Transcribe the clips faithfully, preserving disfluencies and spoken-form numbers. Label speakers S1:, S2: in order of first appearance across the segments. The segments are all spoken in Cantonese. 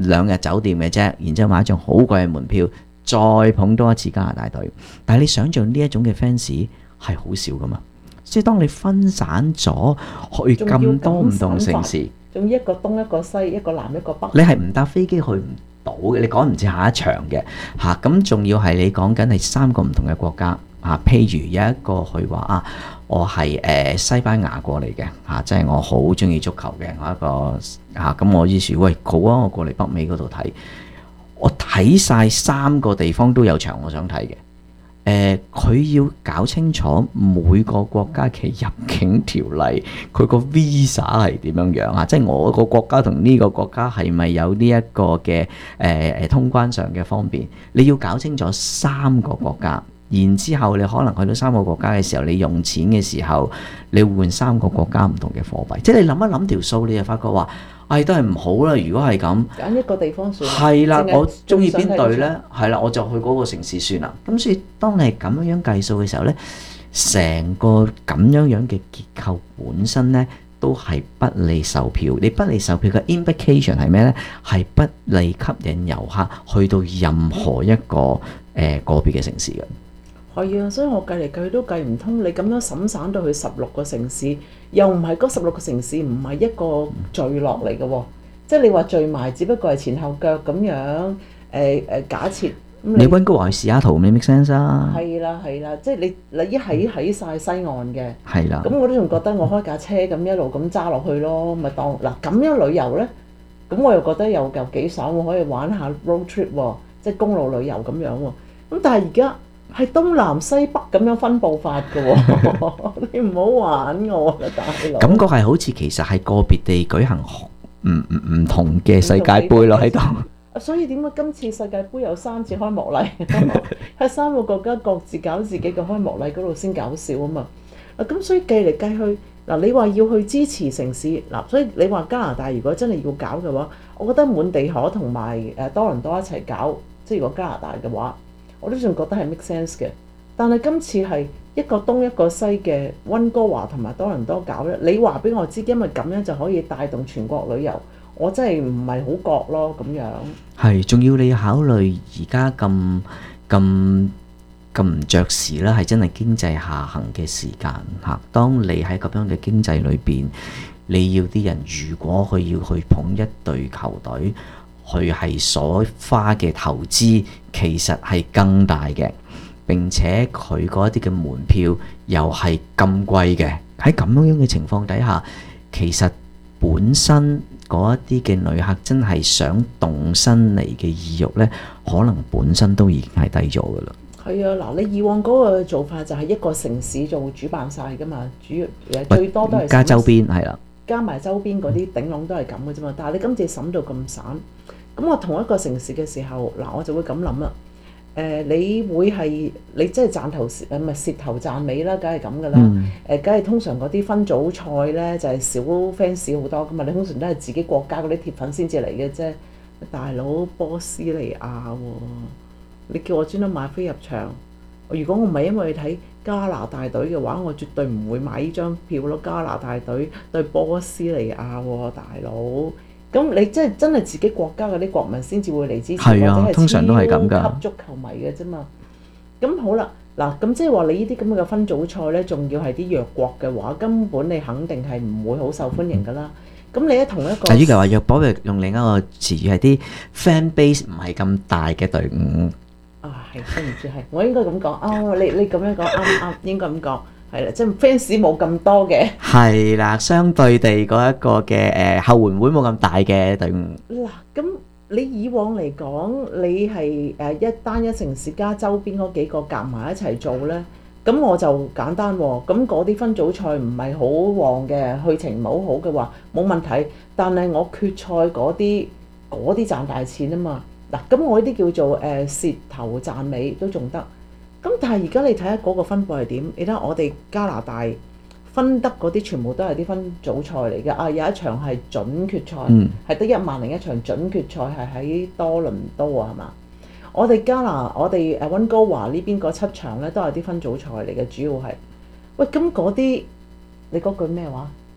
S1: 兩日酒店嘅啫，然之後買一張好貴嘅門票，再捧多一次加拿大隊。但係你想象呢一種嘅 fans 係好少噶嘛？即係當你分散咗去咁多唔同城市，
S2: 仲要一個東一個西，一個南一個北，
S1: 你係唔搭飛機去唔到嘅，你趕唔切下一場嘅嚇。咁仲要係你講緊係三個唔同嘅國家嚇，譬如有一個佢話啊，我係誒、呃、西班牙過嚟嘅嚇，即係我好中意足球嘅我一個嚇，咁、啊、我於是喂好啊，我過嚟北美嗰度睇，我睇晒三個地方都有場我想睇嘅。誒，佢、呃、要搞清楚每個國家嘅入境條例，佢個 visa 係點樣樣啊？即係我個國家同呢個國家係咪有呢一個嘅誒誒通關上嘅方便？你要搞清楚三個國家，然之後你可能去到三個國家嘅時候，你用錢嘅時候，你換三個國家唔同嘅貨幣。即係你諗一諗條數，你就發覺話，唉、哎，都係唔好啦。如果係咁，
S2: 揀一個地方算。
S1: 係啦，我中意邊隊呢？係啦，我就去嗰個城市算啦。咁所以當你係咁樣樣計數嘅時候呢，成個咁樣樣嘅結構本身呢，都係不利售票。你不利售票嘅 implication 係咩呢？係不利吸引遊客去到任何一個誒、呃、個別嘅城市嘅。
S2: 係啊，所以我計嚟計去都計唔通，你咁樣審散到去十六個城市，又唔係嗰十六個城市唔係一個聚落嚟嘅喎，即係你話聚埋，只不過係前後腳咁樣，誒、呃、誒假設。
S1: 你溫哥華去西雅圖，你 make sense 啊？
S2: 係啦係啦，即係你你一喺喺曬西岸嘅，
S1: 係啦。
S2: 咁我都仲覺得我開架車咁一路咁揸落去咯，咪當嗱咁樣旅遊咧，咁我又覺得又又幾爽，我可以玩下 road trip 喎，即係公路旅遊咁樣喎。咁但係而家係東南西北咁樣分佈法嘅喎，你唔好玩我啦，大佬！
S1: 感覺係好似其實係個別地舉行唔唔唔同嘅世界盃咯喺度。
S2: 所以點解今次世界盃有三次開幕禮？喺三個國家各自搞自己嘅開幕禮嗰度先搞笑啊嘛！啊咁所以計嚟計去嗱，你話要去支持城市嗱，所以你話加拿大如果真係要搞嘅話，我覺得滿地可同埋誒多倫多一齊搞，即係如果加拿大嘅話。我都仲覺得係 make sense 嘅，但係今次係一個東一個西嘅溫哥華同埋多倫多搞咧，你話俾我知，因為咁樣就可以帶動全國旅遊，我真係唔係好覺咯咁樣。係，
S1: 仲要你考慮而家咁咁咁唔著時啦，係真係經濟下行嘅時間嚇。當你喺咁樣嘅經濟裏邊，你要啲人如果佢要去捧一隊球隊，佢係所花嘅投資其實係更大嘅，並且佢嗰一啲嘅門票又係咁貴嘅。喺咁樣嘅情況底下，其實本身嗰一啲嘅旅客真係想動身嚟嘅意欲呢，可能本身都已經係低咗㗎啦。係啊，嗱，你以往嗰個做法就係一個城市做主辦晒㗎嘛，主要最多都係加周邊係啦，加埋周邊嗰啲頂籠都係咁嘅啫嘛。但係你今次審到咁散。咁我同一個城市嘅時候，嗱我就會咁諗啦。誒、呃，你會係你即係賺頭誒唔係蝕頭賺尾啦，梗係咁噶啦。誒、嗯，梗係通常嗰啲分組賽咧就係、是、少 fans 好多噶嘛。你通常都係自己國家嗰啲鐵粉先至嚟嘅啫。大佬波斯尼亞喎、哦，你叫我專登買飛入場。如果我唔係因為去睇加拿大隊嘅話，我絕對唔會買呢張票咯。加拿大隊對波斯尼亞喎、哦，大佬。咁你即係真係自己國家嗰啲國民先至會嚟支持，係啊，或者係通常都係咁㗎，超級足球迷嘅啫嘛。咁好啦，嗱咁即係話你呢啲咁嘅分組賽咧，仲要係啲弱國嘅話，根本你肯定係唔會好受歡迎㗎啦。咁你一同一個，就依家話弱國，用另一個詞語係啲 fan base 唔係咁大嘅隊伍。啊，係對唔住，係我應該咁講。哦，你你咁樣講啱啱，應該咁講。係啦，即係 fans 冇咁多嘅。係啦，相對地嗰一個嘅誒後援會冇咁大嘅隊伍。嗱，咁你以往嚟講，你係誒一單一城市加周邊嗰幾個夾埋一齊做咧，咁我就簡單喎。咁嗰啲分組賽唔係好旺嘅，去程唔係好好嘅話，冇問題。但係我決賽嗰啲嗰啲賺大錢啊嘛。嗱，咁我呢啲叫做誒蝕頭賺尾都仲得。咁但係而家你睇下嗰個分佈係點？你睇下我哋加拿大分得嗰啲全部都係啲分組賽嚟嘅。啊，有一場係準決賽，係得、嗯、一萬零一場準決賽係喺多倫多啊，係嘛？我哋加拿我哋誒溫哥華呢邊嗰七場咧都係啲分組賽嚟嘅，主要係。喂，咁嗰啲你嗰句咩話？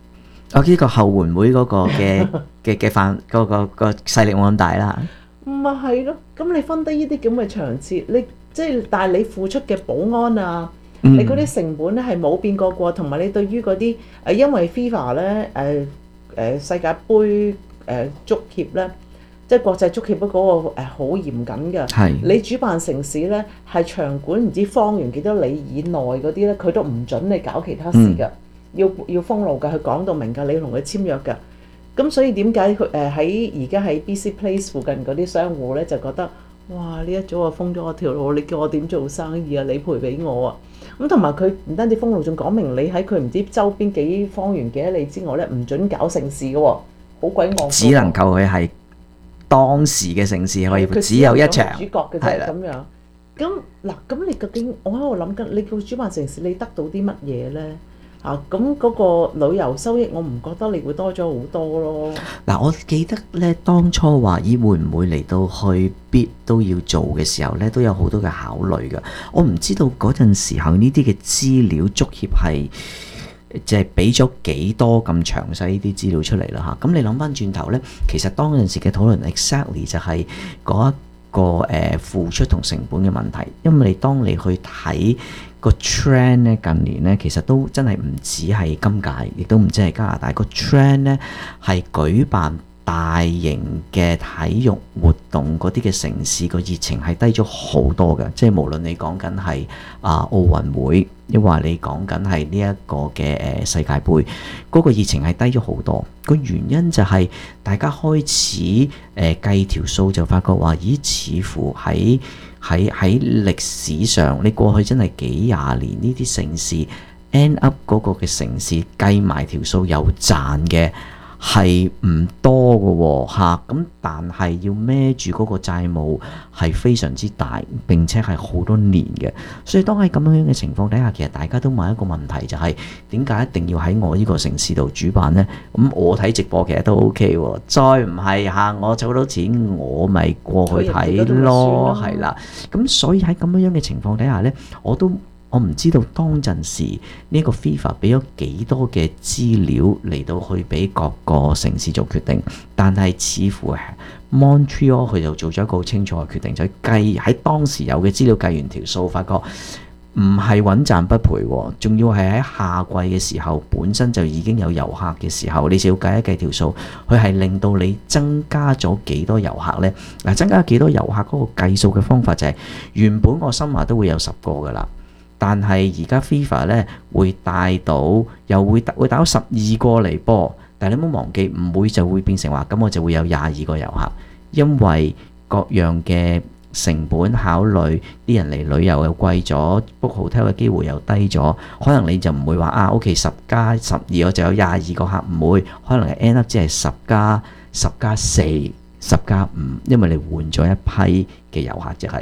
S1: 我呢個後援會嗰個嘅嘅嘅範嗰個個勢力冇咁大啦。
S2: 唔係係咯，咁你分低呢啲咁嘅場次，你即係但係你付出嘅保安啊，
S1: 嗯、
S2: 你嗰啲成本咧係冇變過過，同埋你對於嗰啲誒因為 FIFA 咧誒誒世界盃誒、呃、足協咧。即係國際足協嗰個誒好嚴謹嘅，
S1: 係
S2: 你主辦城市咧係場館唔知方圓幾多里以內嗰啲咧，佢都唔準你搞其他事㗎、嗯，要要封路㗎，佢講到明㗎，你要同佢簽約㗎。咁所以點解佢誒喺而家喺 B C Place 附近嗰啲商戶咧就覺得哇呢一早就封咗我條路，你叫我點做生意啊？你賠俾我啊！咁同埋佢唔單止封路，仲講明你喺佢唔知周邊幾方圓幾多里之外咧，唔準搞盛事㗎喎，好鬼惡。
S1: 只能夠佢係。當時嘅城市可以只有一場
S2: 主角嘅啫，咁樣。咁嗱，咁你究竟我喺度諗緊，你叫主辦城市，你得到啲乜嘢咧？啊，咁嗰個旅遊收益，我唔覺得你會多咗好多咯。嗱，
S1: 我記得咧，當初話咦會唔會嚟到去必都要做嘅時候咧，都有好多嘅考慮㗎。我唔知道嗰陣時候呢啲嘅資料，足協係。即係俾咗幾多咁詳細呢啲資料出嚟啦嚇，咁你諗翻轉頭呢，其實當陣時嘅討論 exactly 就係嗰一個誒、呃、付出同成本嘅問題，因為當你去睇個 trend 咧，近年呢其實都真係唔止係今屆，亦都唔止係加拿大，個 trend 呢係舉辦大型嘅體育活動嗰啲嘅城市個熱情係低咗好多嘅，即係無論你講緊係啊奧運會，亦或你講緊係呢一個嘅誒世界盃，嗰、那個熱情係低咗好多。個原因就係大家開始誒、呃、計條數，就發覺話咦，似乎喺喺喺歷史上，你過去真係幾廿年呢啲城市 end up 嗰個嘅城市計埋條數有賺嘅。係唔多嘅喎嚇，咁但係要孭住嗰個債務係非常之大，並且係好多年嘅。所以當喺咁樣嘅情況底下，其實大家都問一個問題，就係點解一定要喺我呢個城市度主辦呢？咁我睇直播其實都 OK 喎，再唔係嚇我儲到錢，我咪過去睇咯，係啦。咁所以喺咁樣嘅情況底下呢，我都。我唔知道當陣時呢個 FIFA 俾咗幾多嘅資料嚟到去俾各個城市做決定，但係似乎 Montreal 佢就做咗一個好清楚嘅決定，就計喺當時有嘅資料計完條數，發覺唔係穩賺不賠，仲要係喺夏季嘅時候本身就已經有遊客嘅時候，你就要計一計條數，佢係令到你增加咗幾多遊客呢？嗱，增加幾多遊客嗰個計數嘅方法就係、是、原本我心話都會有十個噶啦。但係而家 FIFA 咧會帶到，又會會帶到十二個嚟波，但係你唔好忘記，唔會就會變成話咁我就會有廿二個遊客，因為各樣嘅成本考慮，啲人嚟旅遊又貴咗 ，book hotel 嘅機會又低咗，可能你就唔會話啊 OK 十加十二我就有廿二個客，唔會，可能係 end up 只係十加十加四、十加五，因為你換咗一批嘅遊客即係。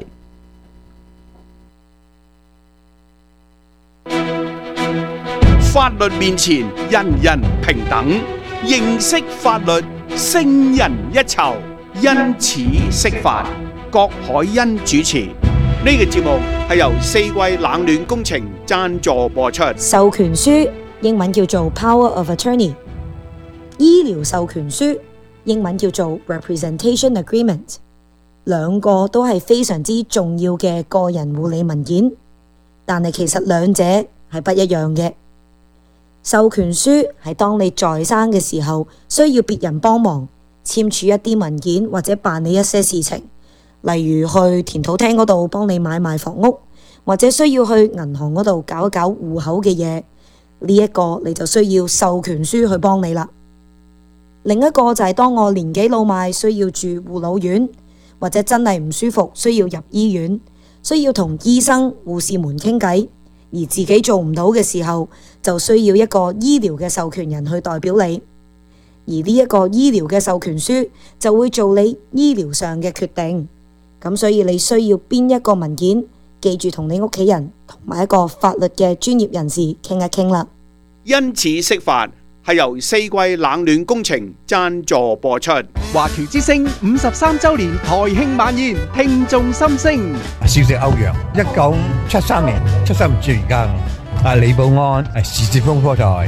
S3: 法律面前，人人平等。認識法律，勝人一籌。因此釋法，郭海恩主持。呢、這個節目係由四季冷暖工程贊助播出。
S4: 授權書英文叫做 Power of Attorney， 醫療授權書英文叫做 Representation Agreement， 兩個都係非常之重要嘅個人護理文件，但係其實兩者係不一樣嘅。授權書係當你在生嘅時候需要別人幫忙簽署一啲文件或者辦理一些事情，例如去田土廳嗰度幫你買賣房屋，或者需要去銀行嗰度搞一搞戶口嘅嘢，呢一個你就需要授權書去幫你啦。另一個就係當我年紀老邁需要住護老院，或者真係唔舒服需要入醫院，需要同醫生護士們傾偈，而自己做唔到嘅時候，就需要一個醫療嘅授權人去代表你，而呢一個醫療嘅授權書就會做你醫療上嘅決定。咁所以你需要邊一個文件，記住同你屋企人同埋一個法律嘅專業人士傾一傾啦。
S3: 因此釋法係由四季冷暖工程贊助播出。
S5: 華僑之聲五十三週年台慶晚宴，聽眾心聲。
S6: 少隻歐陽，一九七三年出生唔住而家。啊，李寶安，誒時捷風科台，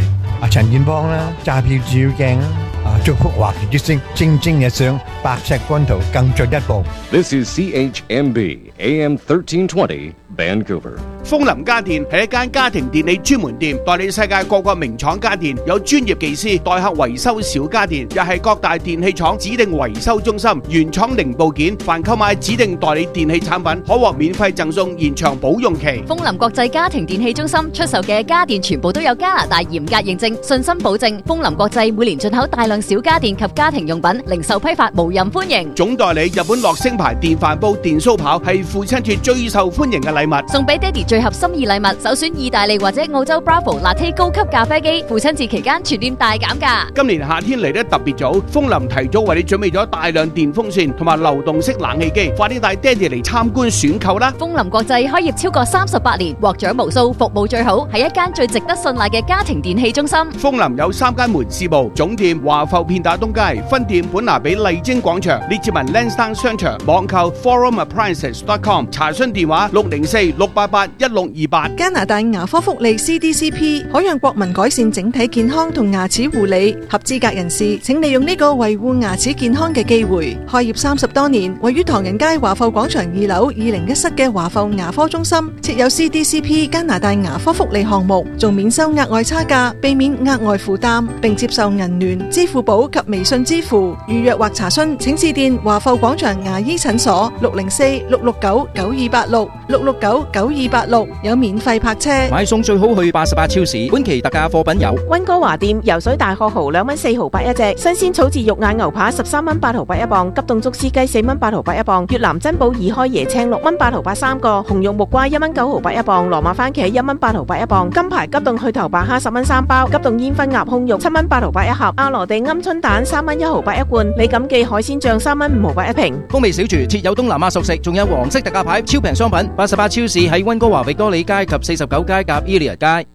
S6: 阿陳建邦啦，揸票照鏡啦，啊祝福華僑之星蒸蒸日上，白石軍圖更進一步。
S7: This is C H M B A M thirteen twenty Vancouver。
S3: 楓林家電係一間家庭電器專門店，代理世界各個名廠家電，有專業技師代客維修小家電，又係各大電器廠指定維修中心，原廠零部件，凡購買指定代理電器產品，可獲免費贈送延長保用期。
S8: 楓林國際家庭電器中心出售嘅家電全部都有加拿大嚴格認證，信心保證。楓林國際每年進口大量小家電及家庭用品，零售批發無任歡迎。
S3: 總代理日本樂聲牌電飯煲、電酥刨係父親節最受歡迎嘅禮物，
S8: 送俾爹哋最合心意禮物，首選意大利或者澳洲 Bravo Latte 高級咖啡機。父親節期間全店大減價。
S3: 今年夏天嚟得特別早，楓林提早為你準備咗大量電風扇同埋流動式冷氣機，快啲帶爹哋嚟參觀選購啦！
S8: 楓林國際開業超過三十八年，獲獎無數，服務最好，係一間最值得信賴嘅家庭電器中心。
S3: 楓林有三間門市部，總店華埠片打東街，分店本拿比麗晶廣場，列治文 Lansdowne 商場，網購 forum appliances dot com， 查詢電話六零四六八八一六二八。
S9: 加拿大牙科福利 C D C P 可讓國民改善整體健康同牙齒護理，合資格人士請利用呢個維護牙齒健康嘅機會。開業三十多年，位於唐人街華埠廣場二樓二零一室嘅華埠牙科中心設有 C D C P 加拿大牙科福利項目，仲免收額外差價，避免額外負擔，並接受銀聯、支付寶及微信支付。預約或查詢請致電華埠廣場牙醫診所六零四六六九九二八六六六九九二八六，有免費泊車。
S10: 買餸最好去八十八超市，本期特價貨品有
S11: 溫哥華店游水大殼蠔兩蚊四毫八一隻，新鮮草字肉眼牛扒十三蚊八毫八一磅，急凍竹絲雞四蚊八毫八一磅，越南珍寶二開椰青六蚊八毫八三個，紅肉木瓜一蚊九毫八一磅，羅馬番茄一蚊八毫八一磅，金牌急凍去頭白蝦十蚊三包，急凍煙燻鴨胸肉七蚊八毫八一盒，阿羅地鵪鶉蛋三蚊一毫八一罐，李錦記海鮮醬三蚊五毫八一瓶。
S10: 風味小廚設有東南亞熟食，仲有黃色特價牌超平商品。八十八超市喺溫哥華域多利街及四十九街夾 Elia 街。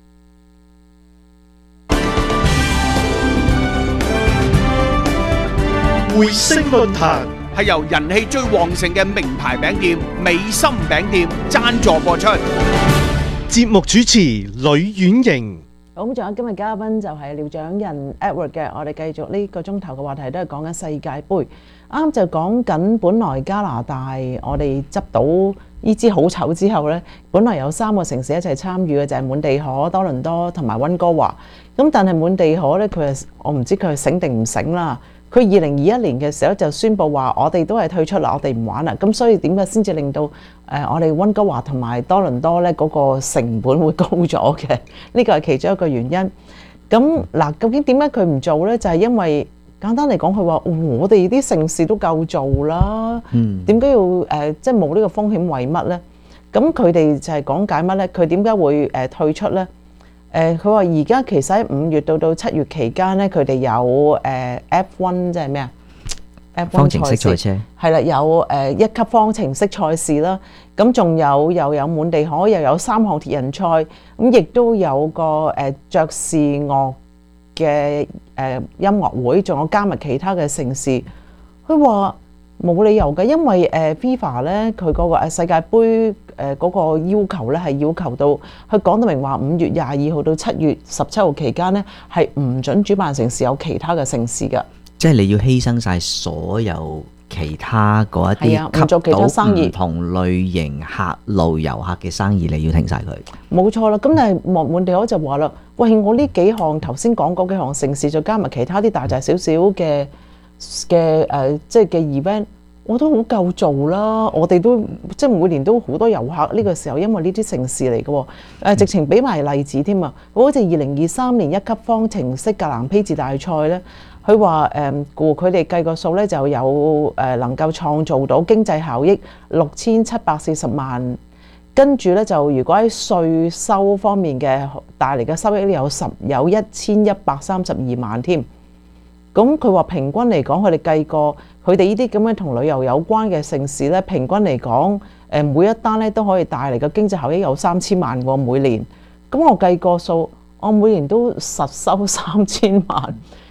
S3: 匯星論壇係由人氣最旺盛嘅名牌餅店美心餅店贊助播出。
S12: 節目主持呂婉瑩。
S2: 好，咁仲有今日嘉賓就係廖長仁 Edward 嘅，我哋繼續呢個鐘頭嘅話題都係講緊世界盃。啱就講緊本來加拿大我哋執到呢支好醜之後呢，本來有三個城市一齊參與嘅就係滿地可、多倫多同埋溫哥華。咁但係滿地可呢，佢係我唔知佢係醒定唔醒啦。佢二零二一年嘅時候就宣布話，我哋都係退出啦，我哋唔玩啦。咁所以點解先至令到誒、呃、我哋溫哥華同埋多倫多咧嗰、嗰個成本會高咗嘅？呢個係其中一個原因。咁嗱，究竟點解佢唔做咧？就係、係、因為簡單嚟講，佢話我哋啲城市都夠做啦，點解、嗯、要誒、呃、即係冇呢個風險為乜咧？咁佢哋就係講解乜咧？佢點解會誒退出咧？誒佢話而家其實喺五月到到七月期間咧，佢哋有誒、呃、F 一 即係咩啊 ？F 一
S1: 方程式賽車
S2: 係啦，有誒、呃、一級方程式賽事啦。咁仲有又有滿地可，又有三項鐵人賽，咁亦都有個誒爵士樂嘅誒音樂會，仲有加埋其他嘅城市。佢話冇理由嘅，因為誒 FIFA 咧佢嗰個誒世界盃誒嗰個要求咧係要求到，佢講到明話五月廿二號到七月十七號期間咧係唔準主辦城市有其他嘅城市㗎。
S1: 即係你要犧牲晒所有其他嗰一啲吸到唔同類型客路遊客嘅生意，你要停晒佢。
S2: 冇錯啦，咁但係滿滿地可就話啦，喂，我呢幾項頭先講嗰幾項城市，再加埋其他啲大大小小嘅嘅誒，即係嘅 event，我都好夠做啦。我哋都即係每年都好多遊客呢個時候，因為呢啲城市嚟嘅喎，誒直情俾埋例子添啊！好似二零二三年一級方程式格蘭披治大賽咧，佢話誒，佢哋計個數咧就有誒能夠創造到經濟效益六千七百四十萬，跟住咧就如果喺稅收方面嘅帶嚟嘅收益咧有十有一千一百三十二萬添。咁佢話平均嚟講，佢哋計過佢哋呢啲咁樣同旅遊有關嘅城市咧，平均嚟講，誒每一單咧都可以帶嚟嘅經濟效益有三千萬喎每年。咁我計個數，我每年都實收三千萬。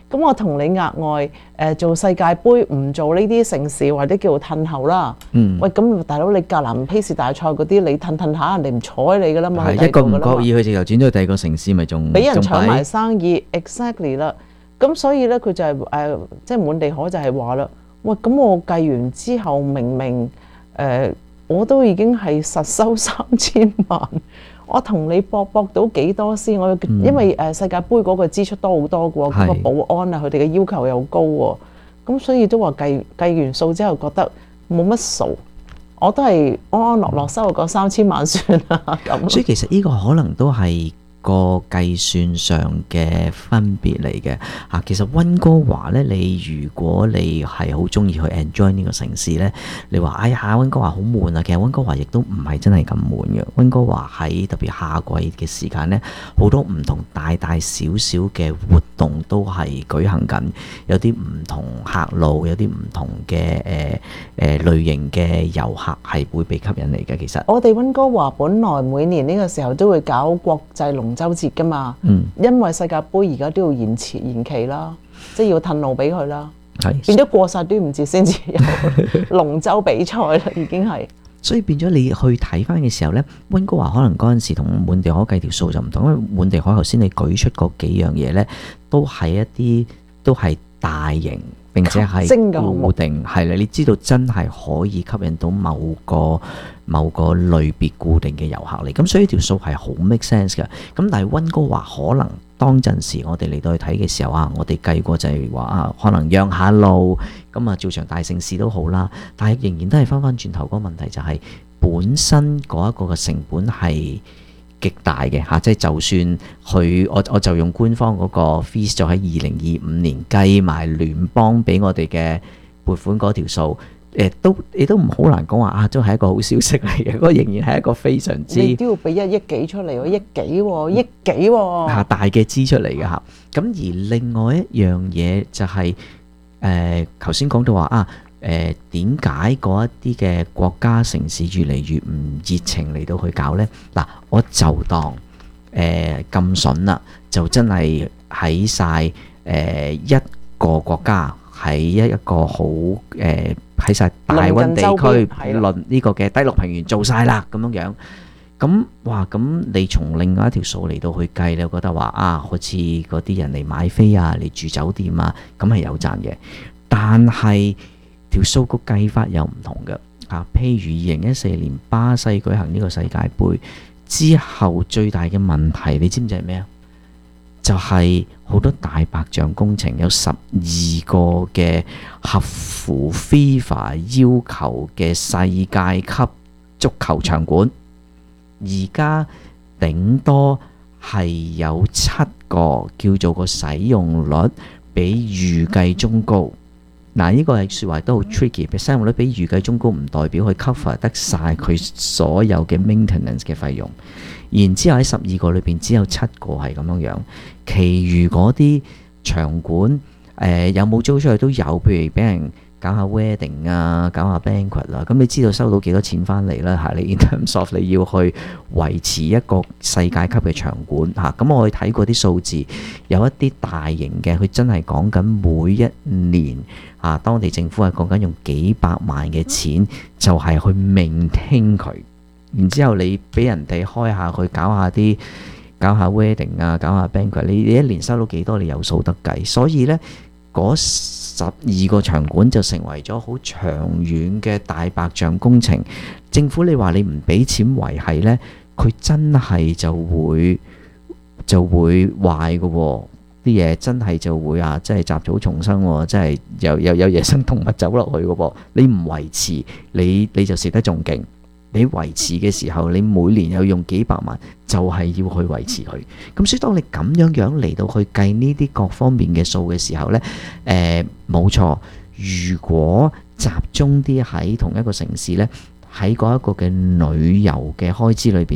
S2: 咁我同你額外誒、呃、做世界盃，唔做呢啲盛事或者叫做褪後啦。
S1: 嗯，
S2: 喂，咁大佬你格蘭披士大賽嗰啲，你褪褪下人哋唔睬你噶啦嘛。
S1: 係一個唔覺意，佢直頭轉咗去第二個城市，咪仲
S2: 俾人搶埋
S1: 仲
S2: 生意 ，exactly 啦。咁所以咧，佢就係、是、誒、呃，即係滿地可就係話啦。喂，咁我計完之後，明明誒、呃、我都已經係實收三千萬。我同你搏搏到幾多先？我因為誒世界盃嗰個支出多好多嘅喎，嗰、嗯、個保安啊，佢哋嘅要求又高喎，咁所以都話計計完數之後覺得冇乜數，我都係安安樂樂收嗰三千萬算啦咁。
S1: 所以其實呢個可能都係個計算上嘅分別嚟嘅嚇。其實溫哥華呢，你如果你係好中意去 enjoy 呢個城市呢，你話哎呀溫哥華好悶啊，其實溫哥華亦都唔係真係咁悶嘅。溫哥華喺特別夏季嘅時間呢，好多唔同大大小小嘅活動都係舉行緊，有啲唔同客路，有啲唔同嘅誒誒類型嘅遊客係會被吸引嚟嘅。其實
S2: 我哋溫哥華本來每年呢個時候都會搞國際龍舟節㗎嘛，
S1: 嗯，
S2: 因為世界盃而家都要延遲延期啦，即係要褪路俾佢啦，
S1: 係
S2: 變咗過晒端午節先至有龍舟比賽啦，已經係。
S1: 所以變咗你去睇翻嘅時候呢，溫哥華可能嗰陣時同滿地可計條數就唔同，因為滿地可頭先你舉出嗰幾樣嘢呢，都係一啲都係大型並且係固定，係啦，你知道真係可以吸引到某個某個類別固定嘅遊客嚟，咁所以條數係好 make sense 嘅。咁但係溫哥華可能當陣時我哋嚟到去睇嘅時候啊，我哋計過就係話啊，可能讓下路，咁啊做場大盛事都好啦，但係仍然都係翻翻轉頭嗰個問題就係、是、本身嗰一個嘅成本係極大嘅嚇，即係就算佢我我就用官方嗰個 fees 就喺二零二五年計埋聯邦俾我哋嘅撥款嗰條數，誒都你都唔好難講話啊，都係一個好消息嚟嘅，嗰個仍然係一個非常之
S2: 你都要俾一億幾出嚟喎，億幾喎，億幾喎
S1: 嚇大嘅支出嚟嘅嚇。咁而另外一樣嘢就係誒頭先講到話啊。誒點解嗰一啲嘅國家城市越嚟越唔熱情嚟到去搞呢？嗱，我就當誒咁筍啦，就真係喺晒誒一個國家喺一個好誒喺晒大溫地區論呢個嘅低陸平原做晒啦咁樣樣。咁哇，咁你從另外一條數嚟到去計咧，我覺得話啊，好似嗰啲人嚟買飛啊，嚟住酒店啊，咁係有賺嘅，但係條數個計法又唔同嘅啊！譬如二零一四年巴西舉行呢個世界盃之後，最大嘅問題你知唔知係咩啊？就係、是、好多大白象工程，有十二個嘅合乎 FIFA 要求嘅世界級足球場館，而家頂多係有七個，叫做個使用率比預計中高。嗱，呢個係説話都好 tricky，使用率比預計中高唔代表佢 cover 得晒佢所有嘅 maintenance 嘅費用。然之後喺十二個裏邊只有七個係咁樣樣，其餘嗰啲場館誒、呃、有冇租出去都有，譬如俾人搞下 wedding 啊，搞下 banquet 啦，咁你知道收到幾多錢翻嚟啦嚇？你 in terms of 你要去維持一個世界級嘅場館嚇，咁我去睇過啲數字，有一啲大型嘅，佢真係講緊每一年啊，當地政府係講緊用幾百萬嘅錢，就係去 maintain佢，然之後你俾人哋開下去搞下啲搞下 wedding 啊，搞下 banquet，你你一年收到幾多，你有數得計，所以呢。嗰十二個場館就成為咗好長遠嘅大白象工程。政府你話你唔俾錢維係呢，佢真係就會就會壞嘅喎。啲嘢真係就會啊，即係雜草叢生喎，即係有有有野生動物走落去嘅噃。你唔維持，你你就蝕得仲勁。你維持嘅時候，你每年有用幾百萬，就係要去維持佢。咁所以當你咁樣樣嚟到去計呢啲各方面嘅數嘅時候呢，誒冇錯。如果集中啲喺同一個城市呢，喺嗰一個嘅旅遊嘅開支裏邊呢，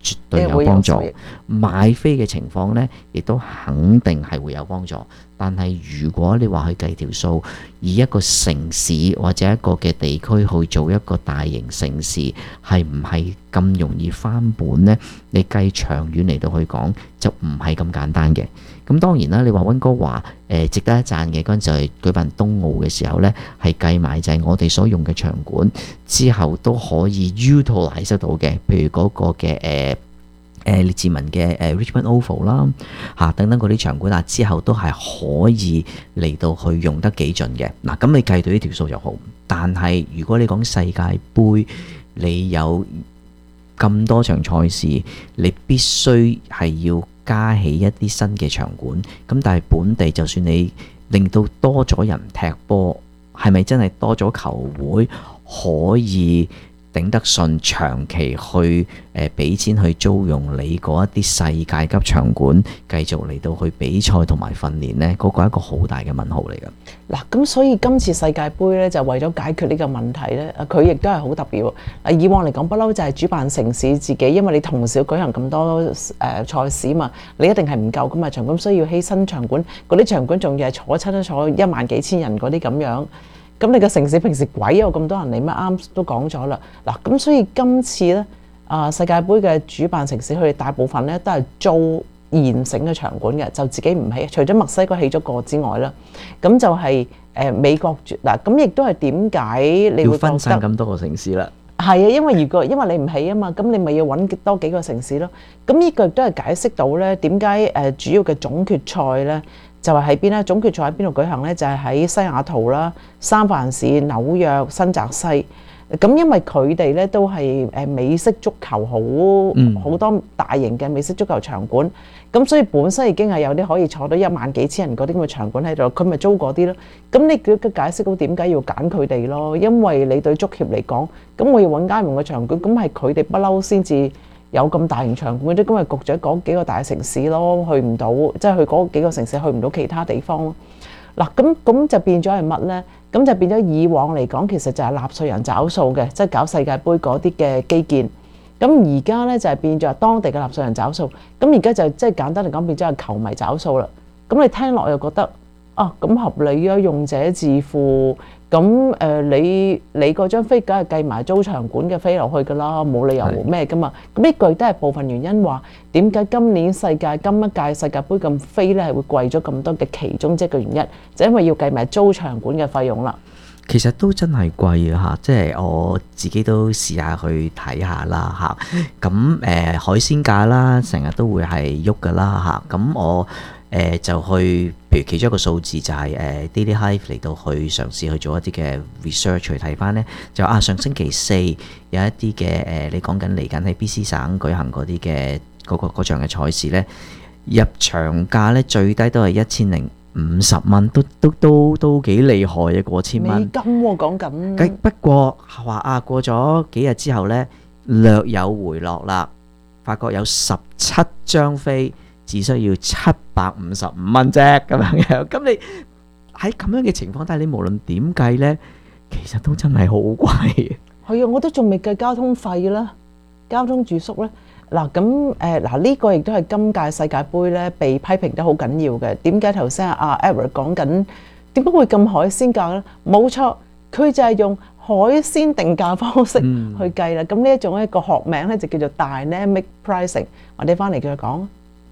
S1: 絕對有幫助。買飛嘅情況呢，亦都肯定係會有幫助。但係如果你話去計條數，以一個城市或者一個嘅地區去做一個大型城市，係唔係咁容易翻本呢？你計長遠嚟到去講，就唔係咁簡單嘅。咁當然啦，你話溫哥華誒、呃、值得一讚嘅嗰陣就係舉辦冬奧嘅時候呢，係計埋就係我哋所用嘅場館之後都可以 utilize 得到嘅，譬如嗰個嘅誒誒列治文嘅誒 Richmond Oval 啦嚇等等嗰啲場館啊，之後都係可以嚟到去用得幾盡嘅。嗱，咁你計到呢條數就好，但係如果你講世界盃，你有咁多場賽事，你必須係要加起一啲新嘅場館，咁但係本地就算你令到多咗人踢波，係咪真係多咗球會可以頂得順長期去誒俾錢去租用你嗰一啲世界級場館，繼續嚟到去比賽同埋訓練呢？嗰個係一個好大嘅問號嚟㗎。
S2: 嗱，咁所以今次世界盃咧就為咗解決呢個問題咧，佢亦都係好特別喎。嗱，以往嚟講不嬲就係主辦城市自己，因為你同時要舉行咁多誒賽事嘛，你一定係唔夠咁啊場館，需要犧牲場館，嗰啲場館仲要係坐親都坐一萬幾千人嗰啲咁樣。咁你個城市平時鬼有咁多人嚟咩？啱都講咗啦。嗱，咁所以今次咧啊世界盃嘅主辦城市，佢哋大部分咧都係租現成嘅場館嘅，就自己唔起。除咗墨西哥起咗個之外啦，咁就係、是、誒、呃、美國嗱，咁亦都係點解你會
S1: 要分散咁多個城市啦？
S2: 係啊，因為如果因為你唔起啊嘛，咁你咪要揾多幾個城市咯。咁呢個亦都係解釋到咧點解誒主要嘅總決賽咧就係喺邊咧？總決賽喺邊度舉行咧？就係、是、喺西雅圖啦、三藩市、紐約、新澤西。咁因為佢哋咧都係誒美式足球好好、嗯、多大型嘅美式足球場館，咁所以本身已經係有啲可以坐到一萬幾千人嗰啲咁嘅場館喺度，佢咪租嗰啲咯。咁你嘅解釋到點解要揀佢哋咯？因為你對足協嚟講，咁我要揾街門嘅場館，咁係佢哋不嬲先至有咁大型場館嘅啫。咁咪焗咗嗰幾個大城市咯，去唔到，即係去嗰幾個城市去唔到其他地方咯。嗱，咁咁就變咗係乜呢？咁就變咗以往嚟講，其實就係納稅人找數嘅，即係搞世界盃嗰啲嘅基建。咁而家呢，就係變咗當地嘅納稅人找數。咁而家就即係簡單嚟講，變咗係球迷找數啦。咁你聽落又覺得啊，咁合理啊，用者自負。咁誒、呃，你你嗰張飛梗係計埋租場館嘅飛落去㗎啦，冇理由咩㗎嘛。咁呢句都係部分原因話點解今年世界今一屆世界盃咁飛咧係會貴咗咁多嘅其中一個原因，就因為要計埋租場館嘅費用啦。
S1: 其實都真係貴啊嚇，即係我自己都試下去睇下啦嚇。咁誒、呃、海鮮價啦，成日都會係喐㗎啦嚇。咁我誒、呃、就去，譬如其中一個數字就係、是、誒、呃、Daily Hive 嚟到去嘗試去做一啲嘅 research 去睇翻呢，就啊上星期四有一啲嘅誒，你講緊嚟緊喺 B C 省舉行嗰啲嘅嗰個嗰場嘅賽事呢，入場價呢最低都係一千零五十蚊，都都都都幾厲害嘅，過千蚊
S2: 美金喎講緊。
S1: 不過話啊過咗幾日之後呢，略有回落啦，發覺有十七張飛。只需要七百五十五蚊啫，咁樣嘅。咁你喺咁樣嘅情況底下，你無論點計呢，其實都真係好貴。
S2: 係啊，我都仲未計交通費啦，交通住宿咧。嗱咁誒嗱呢個亦都係今屆世界盃咧被批評得好緊要嘅。點解頭先阿 Edward 講緊點解會咁海鮮價咧？冇錯，佢就係用海鮮定價方式去計啦。咁呢一種一個學名咧就叫做 dynamic pricing。我哋翻嚟繼續講。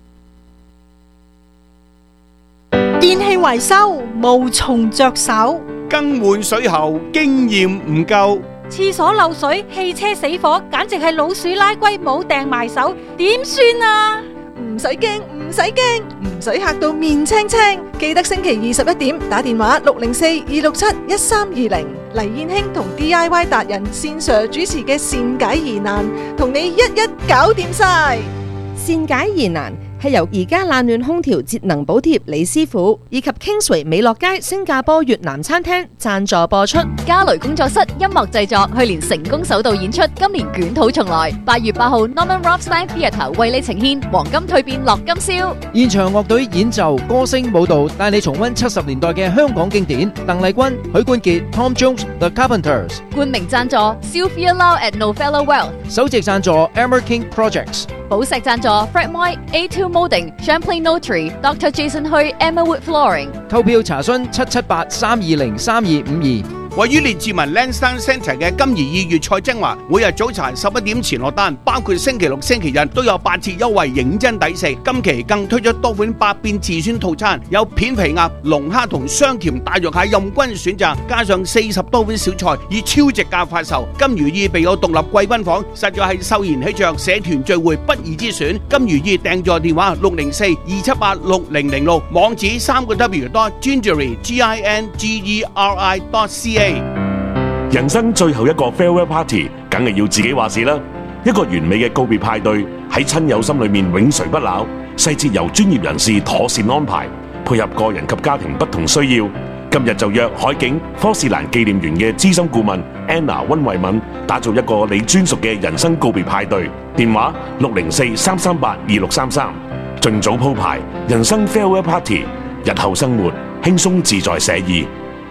S13: 電器維修無從着手，
S3: 更換水喉經驗唔夠，
S13: 廁所漏水、汽車死火，簡直係老鼠拉龜冇掟埋手，點算啊？
S9: 唔使驚，唔使驚，唔使嚇到面青青。記得星期二十一點打電話六零四二六七一三二零，黎燕卿同 D I Y 達人線 Sir 主持嘅善解疑難，同你一一搞掂晒。
S14: 善解疑難係由而家冷暖空調節能補貼李師傅以及 Kingsway 美樂街新加坡越南餐廳贊助播出。
S8: 嘉雷工作室音樂製作去年成功首度演出，今年捲土重來。八月八號 Norman Rothstein Theatre 為你呈獻黃金蛻變樂金宵。
S10: 現場樂隊演奏、歌聲、舞蹈，帶你重溫七十年代嘅香港經典。鄧麗君、許冠傑、Tom Jones、The Carpenters。
S8: 冠名贊助 Sylvia Lau at Novello Wealth。
S10: 首席贊助 Emmer King Projects。
S8: 寶石贊助 Fred Moy、A two Molding、Champlain Notary、Doctor Jason Hui、Emmawood Flooring。
S10: 購票查詢七七八三二零三二五二。
S3: 位於列治文 Lansdowne Centre 嘅金怡意粵菜精華，每日早茶十一點前落單，包括星期六、星期日都有八折優惠，認真抵食。今期更推出多款百變自選套餐，有片皮鴨、龍蝦同雙甜大肉蟹任君選擇，加上四十多款小菜，以超值價發售。金如意備有獨立貴賓房，實在係秀賢喜鵲社團聚會不二之選。金如意訂座電話六零四二七八六零零六，網址三個 W dot gingery G I N G E R I dot C A。
S15: 人生最後一個 farewell party，梗係要自己話事啦。一個完美嘅告別派對喺親友心裏面永垂不朽，細節由專業人士妥善安排，配合個人及家庭不同需要。今日就約海景科士蘭紀念園嘅資深顧問 Anna 溫慧敏，打造一個你專屬嘅人生告別派對。電話六零四三三八二六三三，盡早鋪排人生 farewell party，日後生活輕鬆自在寫意。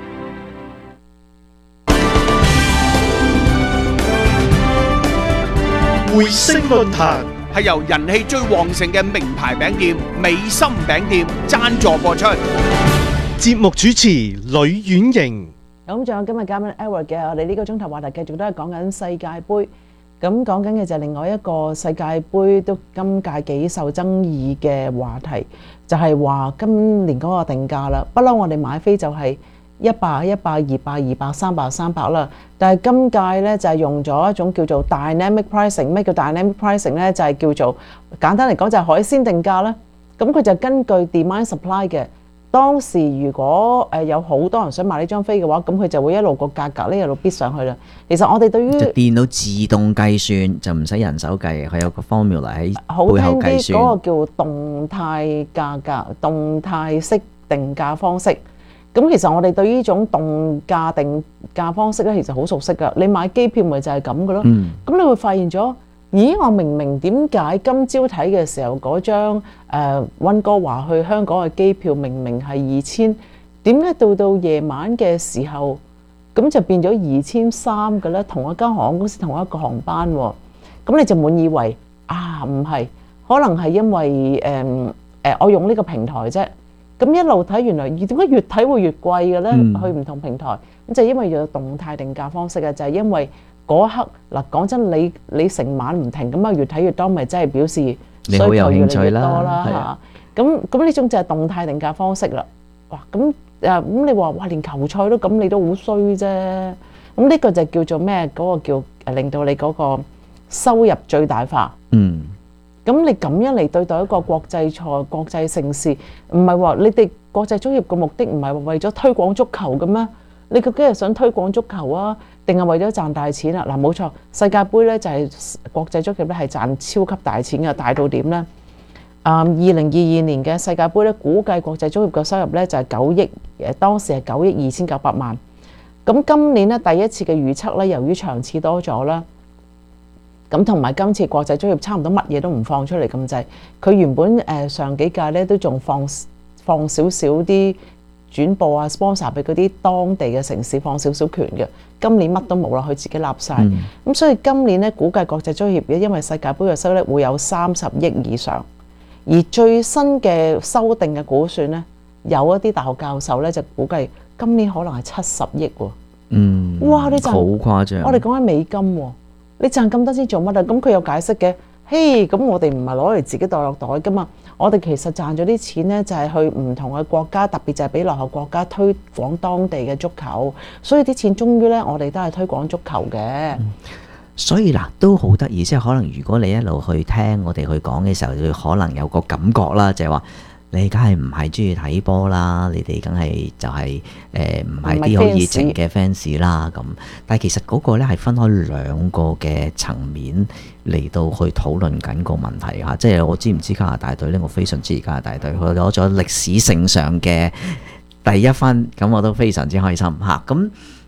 S12: 匯星論壇
S3: 係由人氣最旺盛嘅名牌餅店美心餅店贊助播出。
S12: 節目主持呂婉瑩。
S2: 咁仲有今日嘉賓 Edward 嘅，我哋呢個鐘頭話題繼續都係講緊世界盃。咁講緊嘅就係另外一個世界盃都今屆幾受爭議嘅話題，就係話今年嗰個定價啦。不嬲我哋買飛就係一百、一百、二百、二百、三百、三百啦。但係今屆咧就係用咗一種叫做 dynamic pricing。咩叫 dynamic pricing 咧？就係叫做簡單嚟講就係海鮮定價啦。咁佢就根據 demand supply 嘅。當時如果誒有好多人想買呢張飛嘅話，咁佢就會一路個價格咧一路逼上去啦。其實我哋對於
S1: 就電腦自動計算，就唔使人手計，佢有個 formula 喺背後計算。
S2: 嗰個叫動態價格、動態式定價方式。咁其實我哋對於呢種動價定價方式咧，其實好熟悉噶。你買機票咪就係咁噶咯。咁、嗯、你會發現咗，咦？我明明點解今朝睇嘅時候嗰張誒溫哥華去香港嘅機票明明係二千，點解到到夜晚嘅時候咁就變咗二千三嘅咧？同一間航空公司同一個航班喎，咁你就滿以為啊唔係，可能係因為誒誒、呃呃、我用呢個平台啫。咁一路睇，原來點解越睇會越貴嘅咧？嗯、去唔同平台咁就係因為有動態定價方式嘅，就係、是、因為嗰刻嗱講真，你你成晚唔停咁啊，越睇越多，咪真係表示需求越嚟越多啦嚇。咁咁呢種就係動態定價方式啦。哇！咁誒咁你話哇，連球賽都咁，你都好衰啫。咁呢個就叫做咩？嗰、那個叫誒令到你嗰個收入最大化。嗯。咁你咁樣嚟對待一個國際賽、國際盛事，唔係話你哋國際足協嘅目的唔係話為咗推廣足球嘅咩？你究竟係想推廣足球啊，定係為咗賺大錢啊？嗱，冇錯，世界盃咧就係國際足協咧係賺超級大錢嘅，大到點咧？啊，二零二二年嘅世界盃咧，估計國際足協嘅收入咧就係九億，誒當時係九億二千九百萬。咁今年咧第一次嘅預測咧，由於場次多咗啦。咁同埋今次國際足協差唔多乜嘢都唔放出嚟咁滯，佢原本誒上幾屆咧都仲放放少少啲轉播啊 sponsor 俾嗰啲當地嘅城市放少少權嘅，今年乜都冇啦，佢自己立晒。咁、嗯、所以今年咧估計國際足協因為世界盃嘅收入會有三十億以上，而最新嘅修訂嘅估算咧，有一啲大學教授咧就估計今年可能係七十億喎。嗯，哇！你賺好誇張，我哋講緊美金喎。你賺咁多錢做乜啊？咁佢有解釋嘅，嘿，咁我哋唔係攞嚟自己袋落袋噶嘛，我哋其實賺咗啲錢呢，就係去唔同嘅國家，特別就係俾落後國家推廣當地嘅足球，所以啲錢終於呢，我哋都係推廣足球嘅、嗯。
S1: 所以嗱，都好得意，即係可能如果你一路去聽我哋去講嘅時候，就可能有個感覺啦，就係話。你梗係唔係中意睇波啦？你哋梗係就係誒唔係啲好熱情嘅 fans 啦咁。但係其實嗰個咧係分開兩個嘅層面嚟到去討論緊個問題嚇。即係我知唔知加拿大隊咧？我非常之加拿大隊，佢攞咗歷史性上嘅第一分，咁我都非常之開心嚇。咁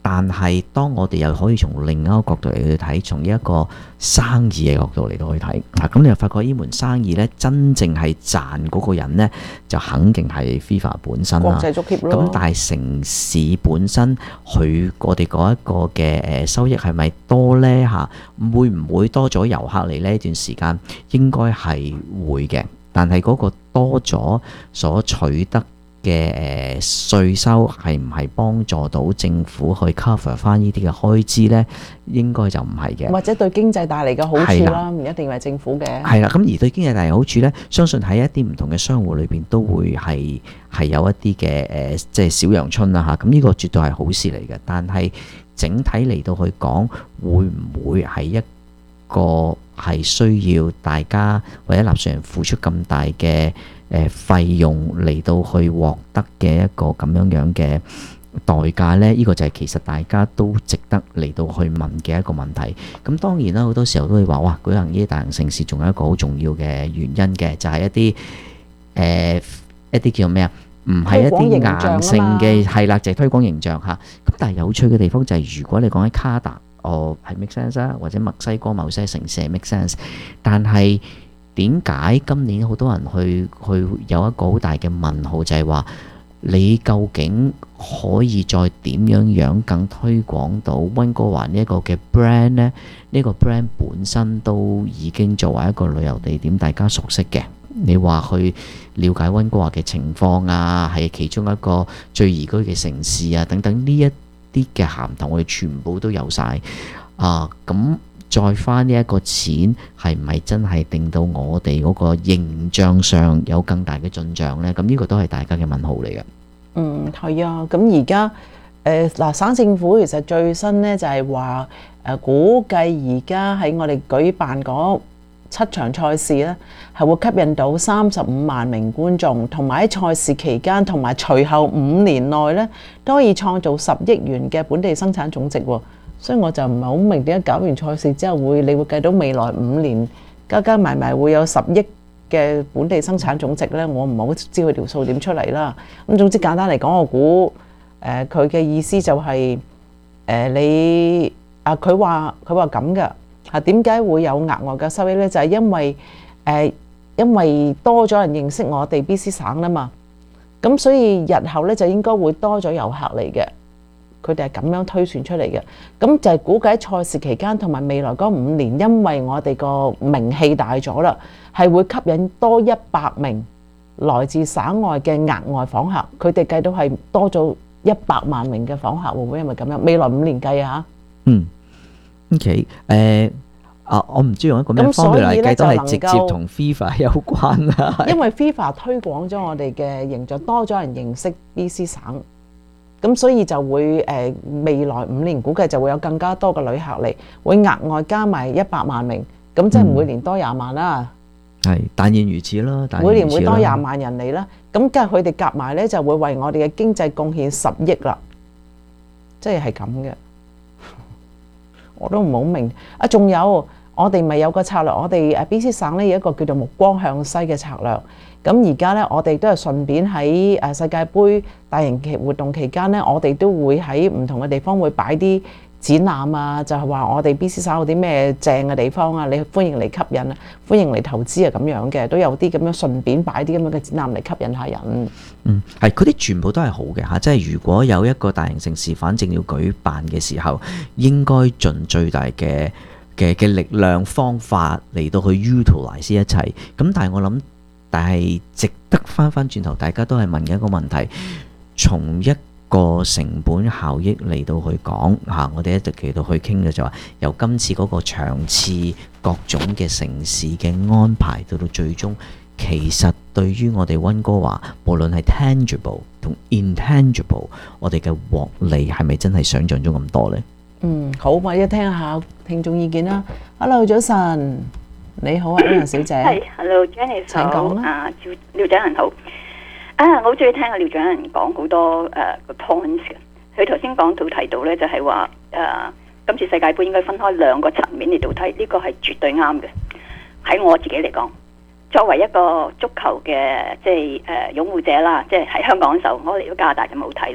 S1: 但係當我哋又可以從另一個角度嚟去睇，從一個生意嘅角度嚟到去睇，啊咁你又發覺呢門生意呢，真正係賺嗰個人呢，就肯定係 FIFA 本身啦。
S2: 國際足協咯。
S1: 咁但係城市本身佢我哋嗰一個嘅誒收益係咪多呢？嚇？會唔會多咗遊客嚟呢段時間？應該係會嘅，但係嗰個多咗所取得嘅誒稅收係唔係幫助到政府去 cover 翻呢啲嘅開支呢？應該就唔係嘅，
S2: 或者對經濟帶嚟嘅好處啦，唔一定係政府嘅。
S1: 係啦，咁而對經濟帶嚟好處呢，相信喺一啲唔同嘅商戶裏邊都會係係有一啲嘅誒，即係小陽春啦嚇。咁呢個絕對係好事嚟嘅，但係整體嚟到去講，會唔會係一個係需要大家或者納稅人付出咁大嘅誒費用嚟到去獲得嘅一個咁樣樣嘅代價呢？呢、呢個就係其實大家都值得嚟到去問嘅一個問題。咁當然啦，好多時候都會話哇，舉行呢啲大型盛事仲有一個好重要嘅原因嘅，就係、係、一啲誒、呃、一啲叫咩啊？唔係一啲硬性嘅係啦，就係、係、推廣形象嚇。咁但係有趣嘅地方就係，如果你講喺卡達，哦係 make sense 啊，或者墨西哥某些城市係 make sense，但係點解今年好多人去去有一個好大嘅問號，就係話你究竟可以再點樣樣更推廣到溫哥華呢一個嘅 brand 呢？呢個 brand 本身都已經作為一個旅遊地點，大家熟悉嘅。你話去了解溫哥華嘅情況啊，係其中一個最宜居嘅城市啊，等等呢一啲嘅銜頭，我哋全部都有晒啊！咁再花呢一個錢，係唔係真係令到我哋嗰個形象上有更大嘅進帳呢？咁呢個都係大家嘅問號嚟嘅。
S2: 嗯，係啊。咁而家誒嗱，省政府其實最新呢就係話誒，估計而家喺我哋舉辦嗰七場賽事咧，係會吸引到三十五萬名觀眾，同埋喺賽事期間同埋隨後五年內咧，都可以創造十億元嘅本地生產總值喎。所以我就唔係好明點解搞完賽事之後會，你會計到未來五年加加埋埋會有十億嘅本地生產總值咧？我唔係好知佢條數點出嚟啦。咁總之簡單嚟講，我估誒佢嘅意思就係、是、誒、呃、你啊，佢話佢話咁嘅。啊，點解會有額外嘅收益呢？就係、是、因為誒、呃，因為多咗人認識我哋 B C 省啦嘛，咁所以日後呢，就應該會多咗遊客嚟嘅。佢哋係咁樣推算出嚟嘅。咁就係估計賽事期間同埋未來嗰五年，因為我哋個名氣大咗啦，係會吸引多一百名來自省外嘅額外訪客。佢哋計到係多咗一百萬名嘅訪客，會唔會因為咁樣？未來五年計啊嚇。嗯。
S1: O.K. 誒啊，我唔知用一個咩方面嚟計，都係直接同 FIFA 有關啦。
S2: 因為 FIFA 推廣咗我哋嘅形象，多咗人認識 B C 省，咁所以就會誒未來五年估計就會有更加多嘅旅客嚟，會額外加埋一百萬名，咁即係每年多廿萬啦。
S1: 係，但願如此啦。
S2: 每年會多廿萬人嚟啦，咁跟住佢哋夾埋咧就會為我哋嘅經濟貢獻十億啦，即係係咁嘅。我都唔好明啊！仲有我哋咪有個策略，我哋誒 B C 省咧有一個叫做目光向西嘅策略。咁而家咧，我哋都係順便喺誒世界盃大型嘅活動期間咧，我哋都會喺唔同嘅地方會擺啲展覽啊，就係話我哋 B C 省有啲咩正嘅地方啊，你歡迎嚟吸引啊，歡迎嚟投資啊咁樣嘅，都有啲咁樣順便擺啲咁樣嘅展覽嚟吸引下人。
S1: 嗯，係，嗰啲全部都係好嘅嚇，即係如果有一個大型盛事，反正要舉辦嘅時候，應該盡最大嘅嘅嘅力量方法嚟到去 utilize 一切。咁但係我諗，但係值得翻翻轉頭，大家都係問嘅一個問題，從一個成本效益嚟到去講嚇，我哋一直期到去傾嘅就話，由今次嗰個場次各種嘅城市嘅安排，到到最終，其實對於我哋溫哥華，無論係 tangible 同 intangible， 我哋嘅獲利係咪真係想像中咁多呢？
S2: 嗯，好，我一聽下聽眾意見啦。Hello， 早晨，你好啊，Anna 小姐。
S16: 係 ，Hello，Jenny 好。請講啦。啊，廖長人好。啊，我好中意聽阿廖長人講好多誒個 points 嘅。佢頭先講到提到咧，就係話誒今次世界盃應該分開兩個層面嚟到睇，呢個係絕對啱嘅。喺我自己嚟講，作為一個足球嘅即係誒擁護者啦，即係喺香港嘅時候，我嚟到加拿大就冇睇啦。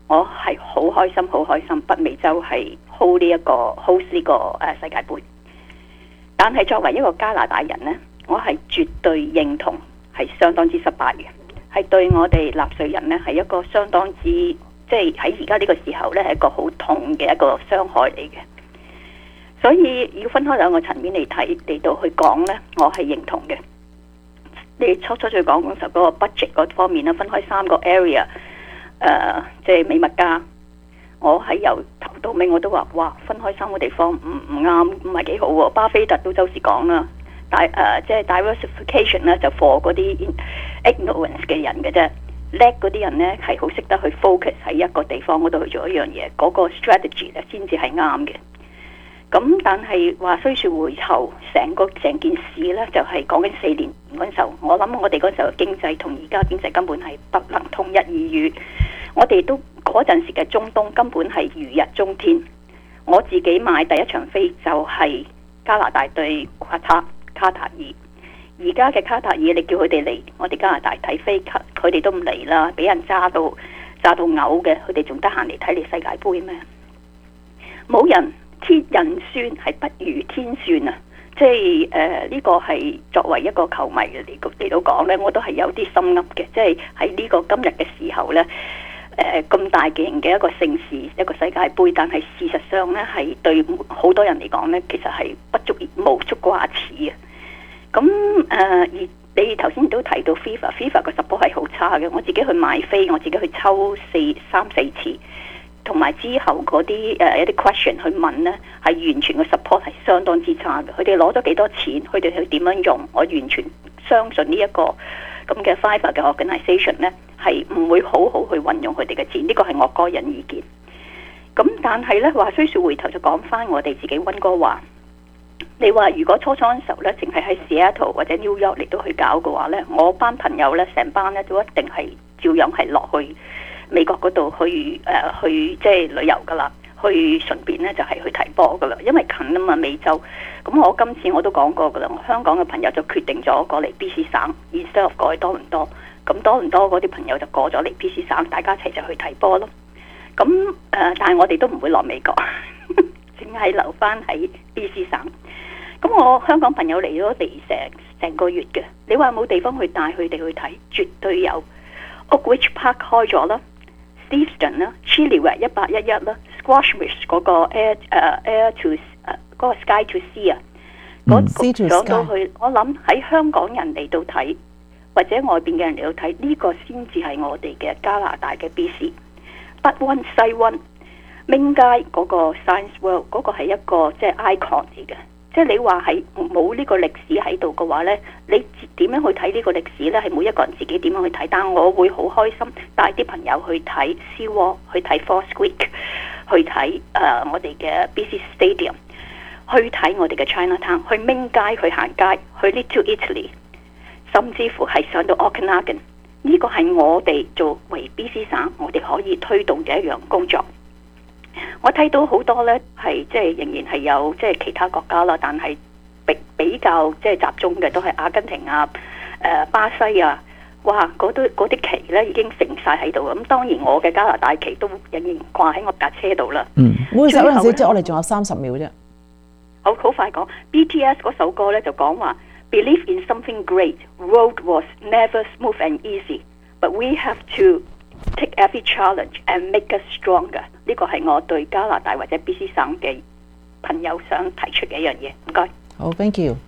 S16: 我係好開心，好開心，北美洲係 hold 呢、這、一個 host 呢個誒世界盃。但係作為一個加拿大人呢，我係絕對認同係相當之失敗嘅，係對我哋納稅人呢係一個相當之即係喺而家呢個時候呢係一個好痛嘅一個傷害嚟嘅。所以要分開兩個層面嚟睇嚟到去講呢，我係認同嘅。你初初最講嗰時候嗰個 budget 嗰方面咧，分開三個 area。誒、呃，即係美物加，我喺由頭到尾我都話，哇，分開三個地方唔唔啱，唔係幾好喎。巴菲特都周時講啦，但誒、呃、即係 diversification 咧，就 for 嗰啲 ignorance 嘅人嘅啫，叻嗰啲人咧係好識得去 focus 喺一個地方嗰度去做一樣嘢，嗰、那個 strategy 咧先至係啱嘅。咁但係話雖說回頭，成個成件事咧就係講緊四年嗰陣時候，我諗我哋嗰陣時候嘅經濟同而家經濟根本係不能同日而語。我哋都嗰陣時嘅中東根本係如日中天。我自己買第一場飛就係加拿大對卡塔卡塔爾。而家嘅卡塔爾，你叫佢哋嚟我哋加拿大睇飛，佢哋都唔嚟啦，俾人揸到揸到嘔嘅，佢哋仲得閒嚟睇你世界盃咩？冇人。天人算係不如天算啊！即係誒呢個係作為一個球迷嚟嚟到講呢，我都係有啲心噏嘅。即係喺呢個今日嘅時候呢，誒、呃、咁大型嘅一個盛事，一個世界盃，但係事實上呢，係對好多人嚟講呢，其實係不足無足掛齒啊！咁誒、呃、而你頭先都提到 FIFA，FIFA 個 support 係好差嘅。我自己去買飛，我自己去抽四三四次。同埋之後嗰啲誒一啲 question 去問呢，係完全個 support 係相當之差嘅。佢哋攞咗幾多錢，佢哋去點樣用，我完全相信呢一個咁嘅 FIFA 嘅 organisation 呢，係唔會好好去運用佢哋嘅錢。呢個係我個人意見。咁但係呢，話雖說回頭就講翻我哋自己溫哥華。你話如果初初嘅時候呢，淨係喺 Seattle 或者 New York 嚟到去搞嘅話呢，我班朋友呢，成班呢都一定係照樣係落去美國嗰度去誒、呃、去即係旅遊噶啦，去順便咧就係、是、去睇波噶啦，因為近啊嘛美洲。咁我今次我都講過噶啦，我香港嘅朋友就決定咗過嚟 B C 省 instead of 過去多倫多。咁多倫多嗰啲朋友就過咗嚟 B C 省，大家一齊就去睇波咯。咁誒、呃，但係我哋都唔會落美國，淨係留翻喺 B C 省。咁我香港朋友嚟咗嚟成成個月嘅，你話有冇地方去帶佢哋去睇？絕對有。Oakridge Park 開咗啦。Steveston 啦 ，Chilliwack 一八一一啦 ，Squamish 嗰個 Air 誒、uh, Air to 誒、uh, 嗰個 Sky to Sea 啊，嗰上到去，我諗喺香港人嚟到睇，或者外邊嘅人嚟到睇，呢、這個先至係我哋嘅加拿大嘅 B C。北溫西溫，Ming 街嗰個 Science World 嗰個係一個即係 icon 嚟嘅。即係你話係冇呢個歷史喺度嘅話呢，你點樣去睇呢個歷史呢？係每一個人自己點樣去睇，但我會好開心帶啲朋友去睇 Seawall， 去睇 False Creek， 去睇誒、呃、我哋嘅 B C Stadium， 去睇我哋嘅 Chinatown， 去 Ming 街去行街，去 Little Italy， 甚至乎係上到 Okanagan。呢個係我哋作為 B C 省，我哋可以推動嘅一樣工作。我睇到好多呢，係即係仍然係有即係其他國家啦，但係比比較即係集中嘅都係阿根廷啊、誒、呃、巴西啊，哇！嗰啲嗰啲旗呢已經成晒喺度。咁當然我嘅加拿大旗都仍然掛喺我架車度啦。
S2: 嗯，會首嗰陣時即係我哋仲有三十秒啫。
S16: 好好快講 B T S 嗰首歌呢就講話 Believe in something great. Road was never smooth and easy, but we have to take every challenge and make us stronger。呢個係我對加拿大或者 B C 省嘅朋友想提出嘅一樣嘢。唔該。
S2: 好 ，thank you。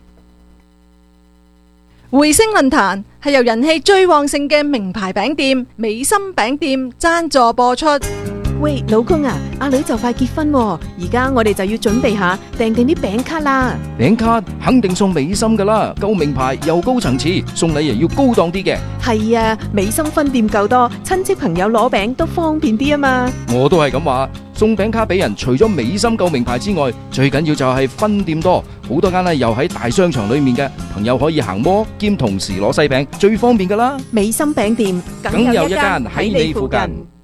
S9: 回聲論壇係由人氣最旺盛嘅名牌餅店美心餅店贊助播出。
S11: 喂，老公啊，阿女就快結婚喎，而家我哋就要準備下訂定啲餅卡啦。
S10: 餅卡肯定送美心噶啦，夠名牌又高層次，送禮又要高檔啲嘅。
S11: 係啊，美心分店夠多，親戚朋友攞餅都方便啲啊嘛。
S10: 我都係咁話，送餅卡俾人，除咗美心夠名牌之外，最緊要就係分店多，好多間呢又喺大商場裏面嘅，朋友可以行摩兼同時攞西餅，最方便噶啦。
S11: 美心餅店
S10: 梗有一間喺你附近。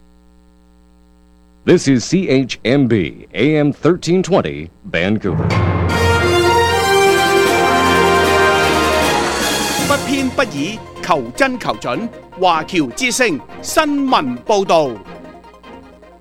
S7: This is C H M B A M thirteen twenty Vancouver。
S3: 不偏不倚，求真求準，華僑之聲新聞報導。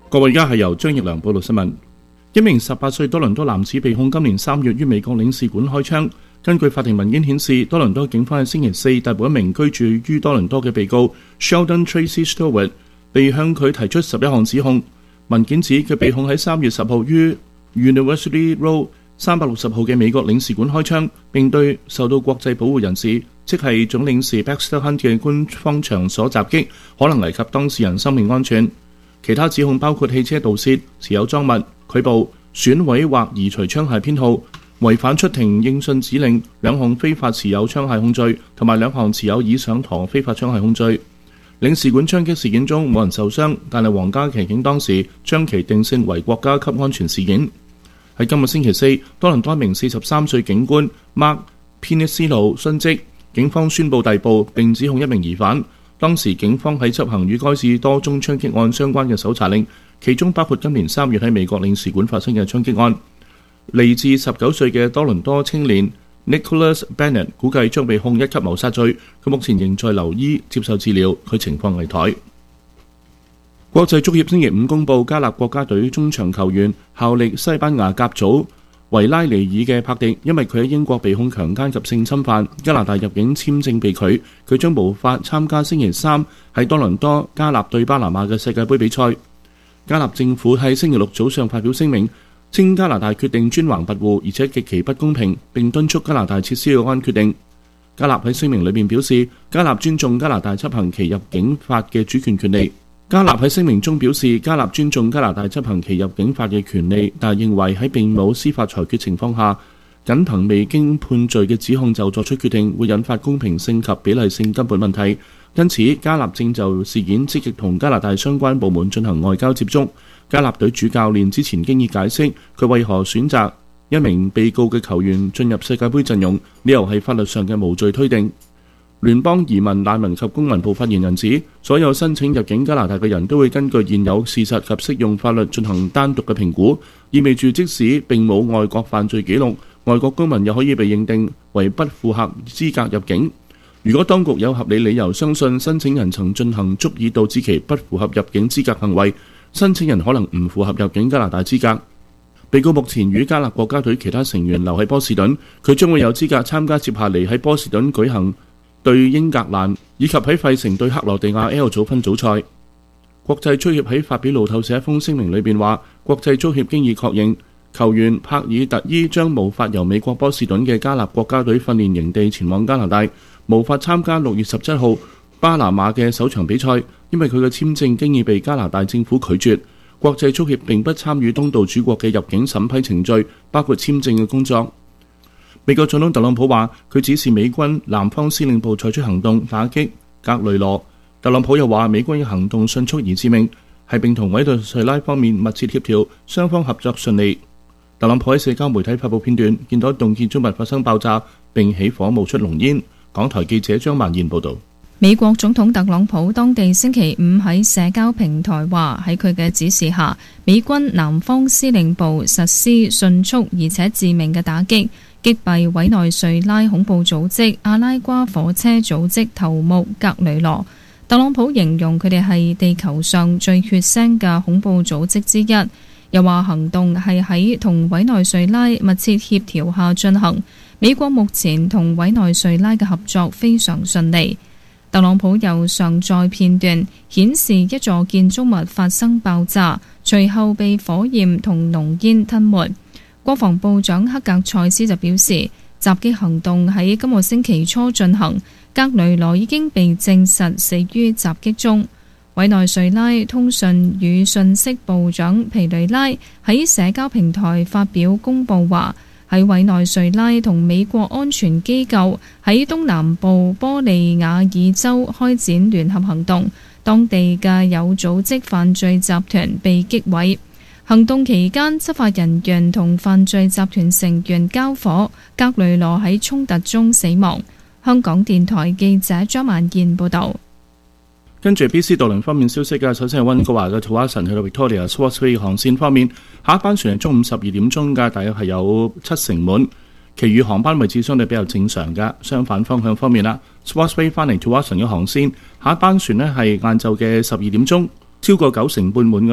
S17: 各位，而家係由張奕良報道新聞。一名十八歲多倫多男子被控今年三月於美國領事館開槍。根據法庭文件顯示，多倫多警方喺星期四逮捕一名居住於多倫多嘅被告 Sheldon Tracy Stewart， 被向佢提出十一項指控。文件指佢被控喺三月十號於 University Road 三百六十號嘅美國領事館開槍，並對受到國際保護人士，即係總領事 Baxter Hunt 嘅官方場所襲擊，可能危及當事人生命安全。其他指控包括汽車盜竊、持有贓物、拒捕、損毀或移除槍械編號、違反出庭應訊指令、兩項非法持有槍械控罪，同埋兩項持有以上膛非法槍械控罪。領事館槍擊事件中冇人受傷，但係皇家騎警當時將其定性為國家級安全事件。喺今日星期四，多倫多一名四十三歲警官 Mark Pinisilo 殉職，警方宣布逮捕並指控一名疑犯。當時警方喺執行與該市多宗槍擊案相關嘅搜查令，其中包括今年三月喺美國領事館發生嘅槍擊案。嚟自十九歲嘅多倫多青年 Nicholas Bennett 估計將被控一級謀殺罪，佢目前仍在留醫接受治療，佢情況危殆。國際足協星期五公佈加納國家隊中場球員效力西班牙甲組維拉尼爾嘅柏迪，因為佢喺英國被控強姦及性侵犯，加拿大入境簽證被拒，佢將無法參加星期三喺多倫多加納對巴拿馬嘅世界盃比賽。加納政府喺星期六早上發表聲明，稱加拿大決定專橫跋扈，而且極其不公平，並敦促加拿大撤銷有關決定。加納喺聲明裏面表示，加納尊重加拿大執行其入境法嘅主權權利。加納喺聲明中表示，加納尊重加拿大執行其入境法嘅權利，但係認為喺並冇司法裁決情況下，僅憑未經判罪嘅指控就作出決定，會引發公平性及比例性根本問題。因此，加納正就事件積極同加拿大相關部門進行外交接觸。加納隊主教練之前經已解釋佢為何選擇一名被告嘅球員進入世界盃陣容，理由係法律上嘅無罪推定。聯邦移民難民及公民部發言人指，所有申請入境加拿大嘅人都會根據現有事實及適用法律進行單獨嘅評估，意味住即使並冇外國犯罪記錄，外國公民又可以被認定為不符合資格入境。如果當局有合理理由相信申請人曾進行足以導致其不符合入境資格行為，申請人可能唔符合入境加拿大資格。被告目前與加納國家隊其他成員留喺波士頓，佢將會有資格參加接下嚟喺波士頓舉行對英格蘭以及喺費城對克羅地亞 L 組分組賽。國際足協喺發表路透社一封聲明裏邊話，國際足協經已確認球員帕爾特伊將無法由美國波士頓嘅加納國家隊訓練營地前往加拿大，無法參加六月十七號巴拿馬嘅首場比賽，因為佢嘅簽證經已被加拿大政府拒絕。國際足協並不參與東道主國嘅入境審批程序，包括簽證嘅工作。美國總統特朗普話，佢指示美軍南方司令部採取行動打擊格雷羅。特朗普又話，美軍嘅行動迅速而致命，係並同委內瑞拉方面密切協調，雙方合作順利。特朗普喺社交媒體發布片段，見到一棟建築物發生爆炸並起火冒出濃煙。港台記者張曼燕報導。
S18: 美國總統特朗普當地星期五喺社交平台話，喺佢嘅指示下，美軍南方司令部實施迅速而且致命嘅打擊，擊斃委內瑞拉恐怖組織阿拉瓜火車組織頭目格雷羅。特朗普形容佢哋係地球上最血腥嘅恐怖組織之一，又話行動係喺同委內瑞拉密切協調下進行。美國目前同委內瑞拉嘅合作非常順利。特朗普又上載片段顯示一座建築物發生爆炸，隨後被火焰同濃煙吞沒。國防部長克格塞斯就表示，襲擊行動喺今個星期初進行，格雷羅已經被證實死於襲擊中。委內瑞拉通訊與信息部長皮雷拉喺社交平台發表公佈話，喺委內瑞拉同美國安全機構喺東南部波利亞爾州開展聯合行動，當地嘅有組織犯罪集團被擊毀。行動期間，執法人員同犯罪集團成員交火，格雷羅喺衝突中死亡。香港電台記者張曼燕報導。
S17: 跟住 B C 渡輪方面消息嘅，首先係溫哥華嘅 Tsawwassen 去到 Victoria Swartz 航線方面，下一班船係中午十二點鐘嘅，大約係有七成滿，其餘航班位置相對比較正常嘅。相反方向方面啦 ，Swartz 翻嚟 Tsawwassen 嘅航線，下一班船呢係晏晝嘅十二點鐘，超過九成半滿㗎啦。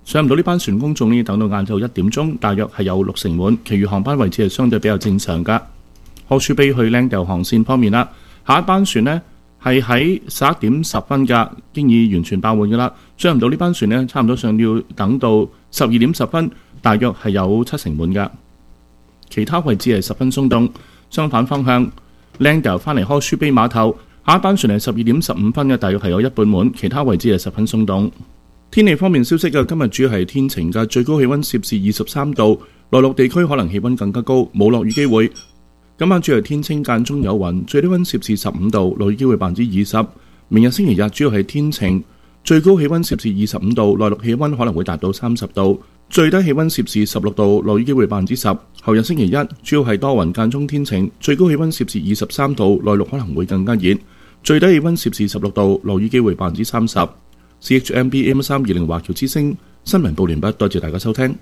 S17: 上唔到呢班船，公眾呢等到晏晝一點鐘，大約係有六成滿，其餘航班位置係相對比較正常㗎。柯舒卑去Langdale航線方面啦，下一班船呢係喺十一點十分㗎，經已完全爆滿㗎啦。上唔到呢班船呢，差唔多上要等到十二點十分，大約係有七成滿㗎。其他位置係十分鬆動。相反方向，Langdale翻嚟柯舒卑碼頭，下一班船係十二點十五分嘅，大約係有一半滿，其他位置係十分鬆動。天氣方面消息嘅，今日主要係天晴嘅，最高氣温攝氏二十三度，內陸地區可能氣温更加高，冇落雨機會。今晚主要係天清間中有雲，最低温攝氏十五度，落雨機會百分之二十。明日星期日主要係天晴，最高氣温攝氏二十五度，內陸氣温可能會達到三十度，最低氣温攝氏十六度，落雨機會百分之十。後日星期一主要係多雲間中天晴，最高氣温攝氏二十三度，內陸可能會更加熱，最低氣温攝氏十六度，落雨機會百分之三十。C H M B M 三二零華僑之聲新聞報完畢，多謝大家收聽。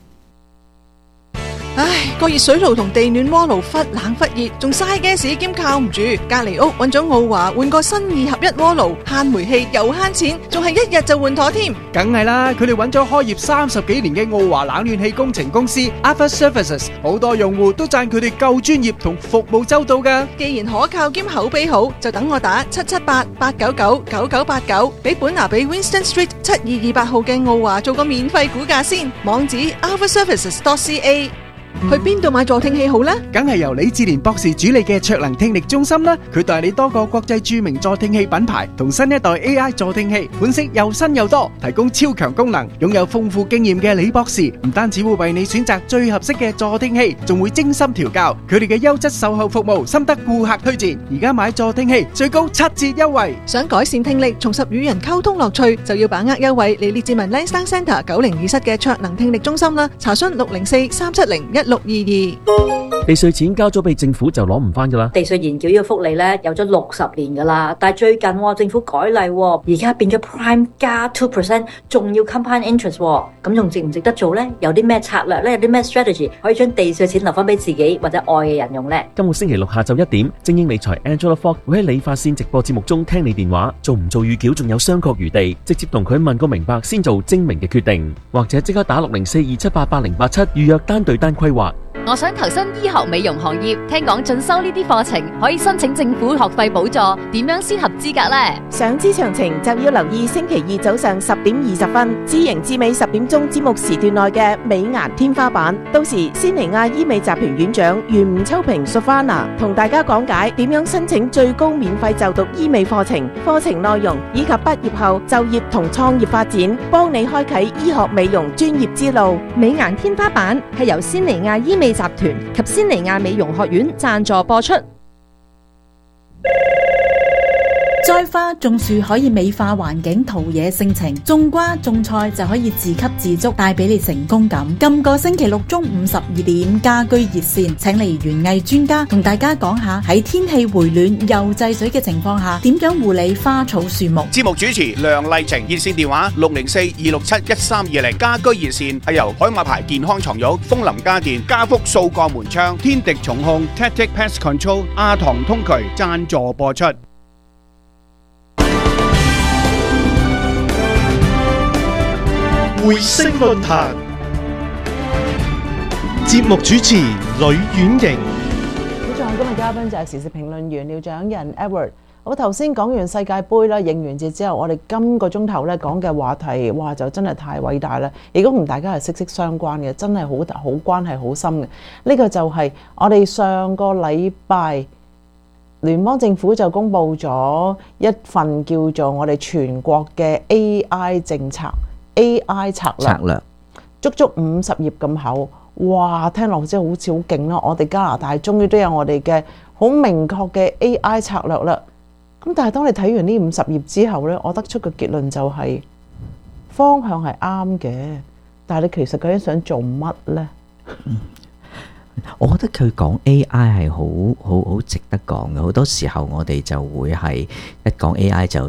S9: 唉，個熱水爐同地暖鍋爐忽冷忽熱，仲嘥 gas 兼靠唔住。隔離屋揾咗奧華換個新二合一鍋爐，慳煤氣又慳錢，仲係一日就換妥添。
S5: 梗係啦，佢哋揾咗開業三十幾年嘅奧華冷暖氣工程公司 Alpha Services， 好多用戶都讚佢哋夠專業同服務周到㗎。
S9: 既然可靠兼口碑好，就等我打七七八八九九九九八九，俾本拿比 Winston Street 七二二八號嘅奧華做個免費估價先。網址 alpha services dot c a。去邊度買助聽器好呢？
S5: 梗係由李志蓮博士主理嘅卓能聽力中心啦。佢代理多個國際著名助聽器品牌同新一代 A I 助聽器，款式又新又多，提供超強功能。擁有豐富經驗嘅李博士唔單止會為你選擇最合適嘅助聽器，仲會精心調教。佢哋嘅優質售後服務深得顧客推薦。而家買助聽器最高七折優惠。
S9: 想改善聽力，重拾與人溝通樂趣，就要把握優惠嚟列治文 Lansdowne Centre 九零二室嘅卓能聽力中心啦。查詢六零四三七零一六二二。
S19: 地稅錢交咗俾政府就攞唔翻噶啦。
S20: 地稅延繳呢個福利咧有咗六十年噶啦，但係最近、哦、政府改例、哦，而家變咗 Prime 加 two percent， 仲要 compound interest， 咁、哦、仲值唔值得做呢？有啲咩策略呢？有啲咩 strategy 可以將地稅錢留翻俾自己或者愛嘅人用呢？
S19: 今個星期六下晝一點，精英理財 Angela Fogg 會喺理髮線直播節目中聽你電話，做唔做預繳仲有商榷餘地，直接同佢問個明白先做精明嘅決定，或者即刻打六零四二七八八零八七預約單對單規劃。
S8: 我想投身醫學美容行業，聽講進修呢啲課程可以申請政府學費補助，點樣先合資格呢？
S11: 想知詳情就要留意星期二早上十點二十分，知型知美十點鐘節目時段內嘅美顏天花板。到時仙尼亞醫美集團院長袁吳秋平 Sofana 同大家講解點樣申請最高免費就讀醫美課程、課程內容以及畢業後就業同創業發展，幫你開啟醫學美容專業之路。
S14: 美顏天花板係由仙尼亞醫美集團及仙尼亞美容學院贊助播出。
S21: 栽花種樹可以美化環境，陶冶性情；種瓜種菜就可以自給自足，帶俾你成功感。今個星期六中午十二點，家居熱線請嚟園藝專家同大家講下喺天氣回暖又制水嘅情況下，點樣護理花草樹木。
S3: 節目主持梁麗晴，熱線電話六零四二六七一三二零。家居熱線係由海馬牌健康床褥、楓林家電、家福掃過門窗、天敵重控、Tactic Pest Control、亞堂通渠贊助播出。
S12: 匯聲論壇節目主持呂婉瑩。
S2: 好在今日嘉賓就係時事評論員廖長仁 Edward。我頭先講完世界盃啦，應完節之後，我哋今個鐘頭咧講嘅話題，哇就真係太偉大啦！亦都同大家係息息相關嘅，真係好好關係好深嘅。呢、這個就係我哋上個禮拜聯邦政府就公布咗一份叫做我哋全國嘅 A I 政策。A I 策略，策略足足五十頁咁厚，哇！聽落真係好似好勁啦！我哋加拿大終於都有我哋嘅好明確嘅 A I 策略啦。咁但係當你睇完呢五十頁之後呢，我得出嘅結論就係、是、方向係啱嘅，但係你其實究竟想做乜呢？
S1: 嗯、我覺得佢講 A I 係好好好值得講嘅。好多時候我哋就會係一講 A I 就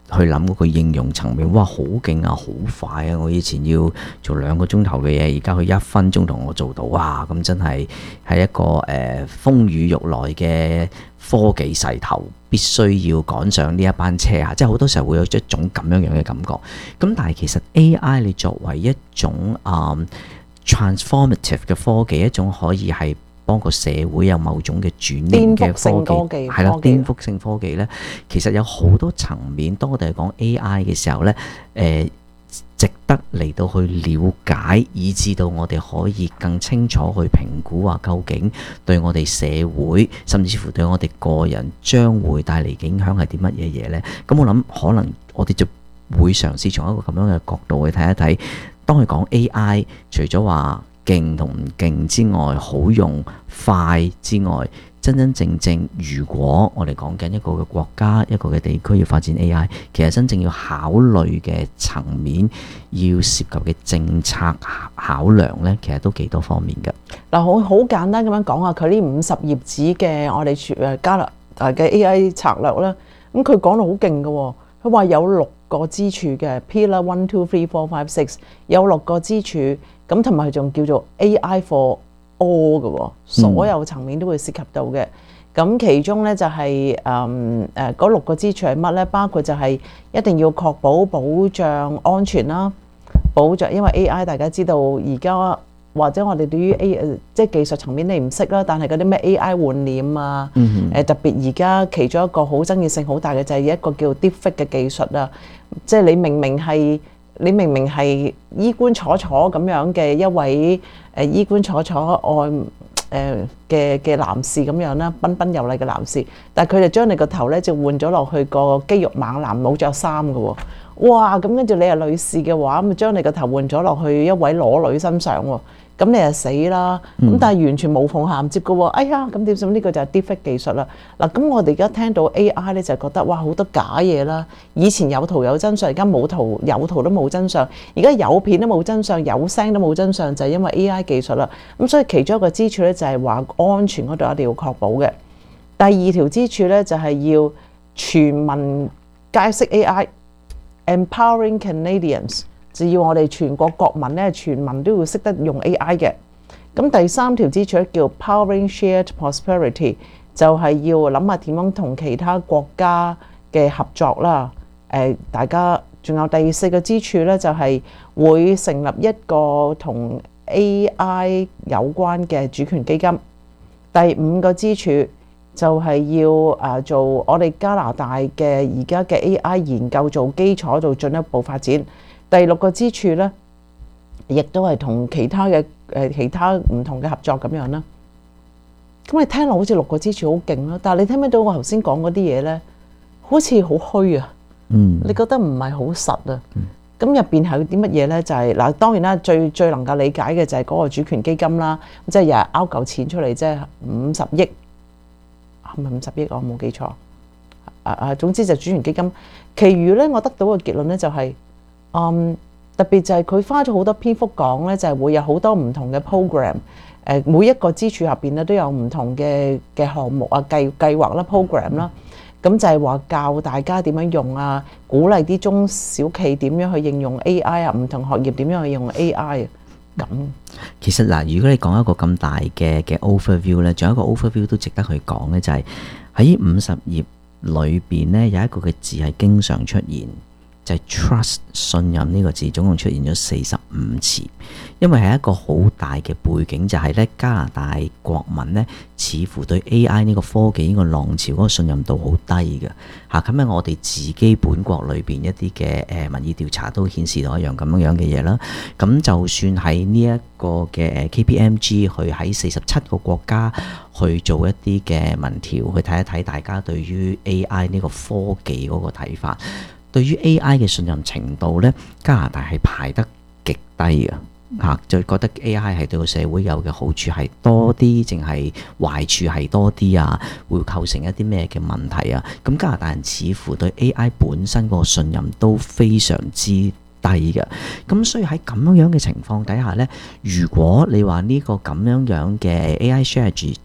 S1: 去諗嗰個應用層面，哇，好勁啊，好快啊！我以前要做兩個鐘頭嘅嘢，而家佢一分鐘同我做到，哇！咁真係係一個誒、呃、風雨欲來嘅科技勢頭，必須要趕上呢一班車啊！即係好多時候會有一種咁樣樣嘅感覺。咁但係其實 A I 你作為一種啊、um, transformative 嘅科技，一種可以係幫個社會有某種嘅轉型嘅科技，係啦，顛覆性科技呢，其實有好多層面。當我哋講 A I 嘅時候呢，誒、呃，值得嚟到去了解，以至到我哋可以更清楚去評估話，究竟對我哋社會，甚至乎對我哋個人，將會帶嚟影響係啲乜嘢嘢呢？咁我諗可能我哋就會嘗試從一個咁樣嘅角度去睇一睇。當佢講 A I， 除咗話勁同唔勁之外，好用快之外，真真正正如果我哋講緊一個嘅國家、一個嘅地區要發展 A I， 其實真正要考慮嘅層面，要涉及嘅政策考量呢，其實都幾多方面嘅。
S2: 嗱，好好簡單咁樣講下佢呢五十頁紙嘅我哋誒加拿大嘅 A I 策略啦。咁佢講到好勁嘅喎，佢話有六個支柱嘅 Pillar one two three four five six， 有六個支柱。咁同埋仲叫做 A I for all 嘅，所有層面都會涉及到嘅。咁、嗯、其中咧就係誒誒嗰六個支柱係乜咧？包括就係一定要確保保障安全啦，保障因為 A I 大家知道而家或者我哋對於 A 即係技術層面你唔識啦，但係嗰啲咩 A I 換臉啊，誒、嗯呃、特別而家其中一個好爭議性好大嘅就係一個叫 Deepfake 嘅技術啦，即係你明明係。你明明係衣冠楚楚咁樣嘅一位誒衣冠楚楚愛誒嘅嘅男士咁樣啦，彬彬有禮嘅男士，但係佢就將你個頭咧就換咗落去個肌肉猛男冇着衫嘅喎，哇！咁跟住你係女士嘅話，咁就將你個頭換咗落去一位裸女身上喎，咁你就死啦！咁、嗯、但係完全無縫銜接嘅喎，哎呀！咁點算？呢個就係 Deepfake 技術啦。嗱，咁我哋而家聽到 A I 咧，就覺得哇好多假嘢啦。以前有圖有真相，而家冇圖有圖都冇真相。而家有片都冇真相，有聲都冇真相，就係、是、因為 A I 技術啦。咁所以其中一個支柱咧就係話安全嗰度一定要確保嘅。第二條支柱咧就係要全民皆識 A I，Empowering Canadians。就要我哋全國國民咧，全民都要識得用 A I 嘅。咁第三條支柱叫 Powering Shared Prosperity， 就係要諗下點樣同其他國家嘅合作啦。誒，大家仲有第四個支柱咧，就係會成立一個同 A I 有關嘅主權基金。第五個支柱就係要誒做我哋加拿大嘅而家嘅 A I 研究做基礎，做進一步發展。第六個支柱咧，亦都係同其他嘅誒其他唔同嘅合作咁樣啦。咁你聽落好似六個支柱好勁啦，但係你聽唔聽到我頭先講嗰啲嘢咧，好似好虛啊。嗯，你覺得唔係好實啊？咁入邊係啲乜嘢咧？就係、是、嗱，當然啦，最最能夠理解嘅就係嗰個主權基金啦，即係又係拗嚿錢出嚟，即係五十億，係咪五十億？我冇記錯。啊啊，總之就主權基金。其餘咧，我得到嘅結論咧就係、是。嗯，特別就係佢花咗好多篇幅講咧，就係、是、會有好多唔同嘅 program，誒每一個支柱入邊咧都有唔同嘅嘅項目啊、計計劃啦、program 啦，咁就係話教大家點樣用啊，鼓勵啲中小企點樣去應用 A I 啊，唔同學業點樣去用 A I 啊，咁。
S1: 其實嗱，如果你講一個咁大嘅嘅 overview 咧，仲有一個 overview 都值得去講咧，就係喺五十頁裏邊咧有一個嘅字係經常出現。就係 trust 信任呢個字，總共出現咗四十五次，因為係一個好大嘅背景，就係咧加拿大國民咧，似乎對 A I 呢個科技呢個浪潮嗰個信任度好低嘅嚇。咁喺我哋自己本國裏邊一啲嘅誒民意調查都顯示到一樣咁樣樣嘅嘢啦。咁就算喺呢一個嘅 K P M G 去喺四十七個國家去做一啲嘅民調，去睇一睇大家對於 A I 呢個科技嗰個睇法。對於 A I 嘅信任程度咧，加拿大係排得極低嘅嚇，就覺得 A I 係對個社會有嘅好處係多啲，淨係壞處係多啲啊，會構成一啲咩嘅問題啊？咁加拿大人似乎對 A I 本身個信任都非常之低嘅，咁所以喺咁樣樣嘅情況底下咧，如果你話呢個咁樣樣嘅 A I strategy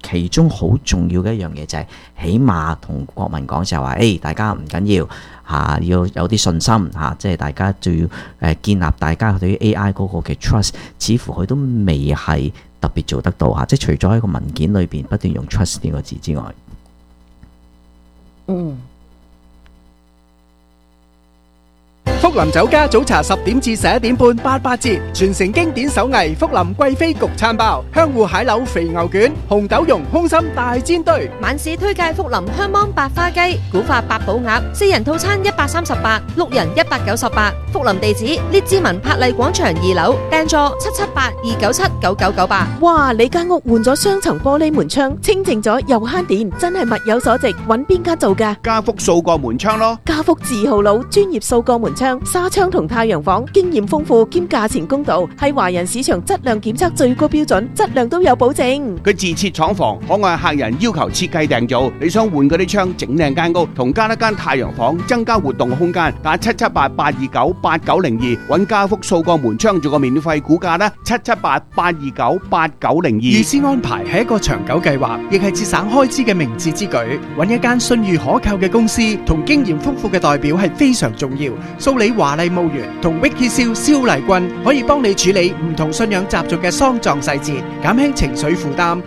S1: 其中好重要嘅一樣嘢就係，起碼同國民講就係話，誒大家唔緊要嚇，要有啲信心嚇，即係大家就要誒建立大家對於 A I 嗰個嘅 trust，似乎佢都未係特別做得到嚇，即係除咗喺個文件裏邊不斷用 trust 呢個字之外，
S2: 嗯。
S5: 福林酒家早茶十點至十一點半八八折，傳承經典手藝福林貴妃焗餐包、香芋蟹柳肥牛卷、紅豆蓉空心大煎堆。
S14: 晚市推介福林香芒百花雞、古法八寶鴨，四人套餐一百三十八，六人一百九十八。福林地址：列治文柏麗廣場二樓，訂座七七八二九七九九九八。
S11: 哇！你間屋換咗雙層玻璃門窗，清淨咗又慳電，真係物有所值。揾邊間做㗎？
S3: 家福掃過門窗咯。
S11: 家福字號佬，專業掃過門窗、紗窗同太陽房，經驗豐富兼價錢公道，係華人市場質量檢測最高標準，質量都有保證。
S3: 佢自設廠房，可按客人要求設計訂造。你想換嗰啲窗，整靚間屋，同加一間太陽房，增加活動空間，打七七八八二九八九零二，揾家福掃過門窗做個免費估價啦，七七八八二九八九零二。
S5: 預先安排係一個長久計劃，亦係節省開支嘅明智之舉。揾一間信譽可靠嘅公司同經驗豐富嘅代表係非常重要。蘇里華麗墓園同 Vicky 蕭蕭麗君可以幫你處理唔同信仰習俗嘅喪葬細節，減輕情緒負擔，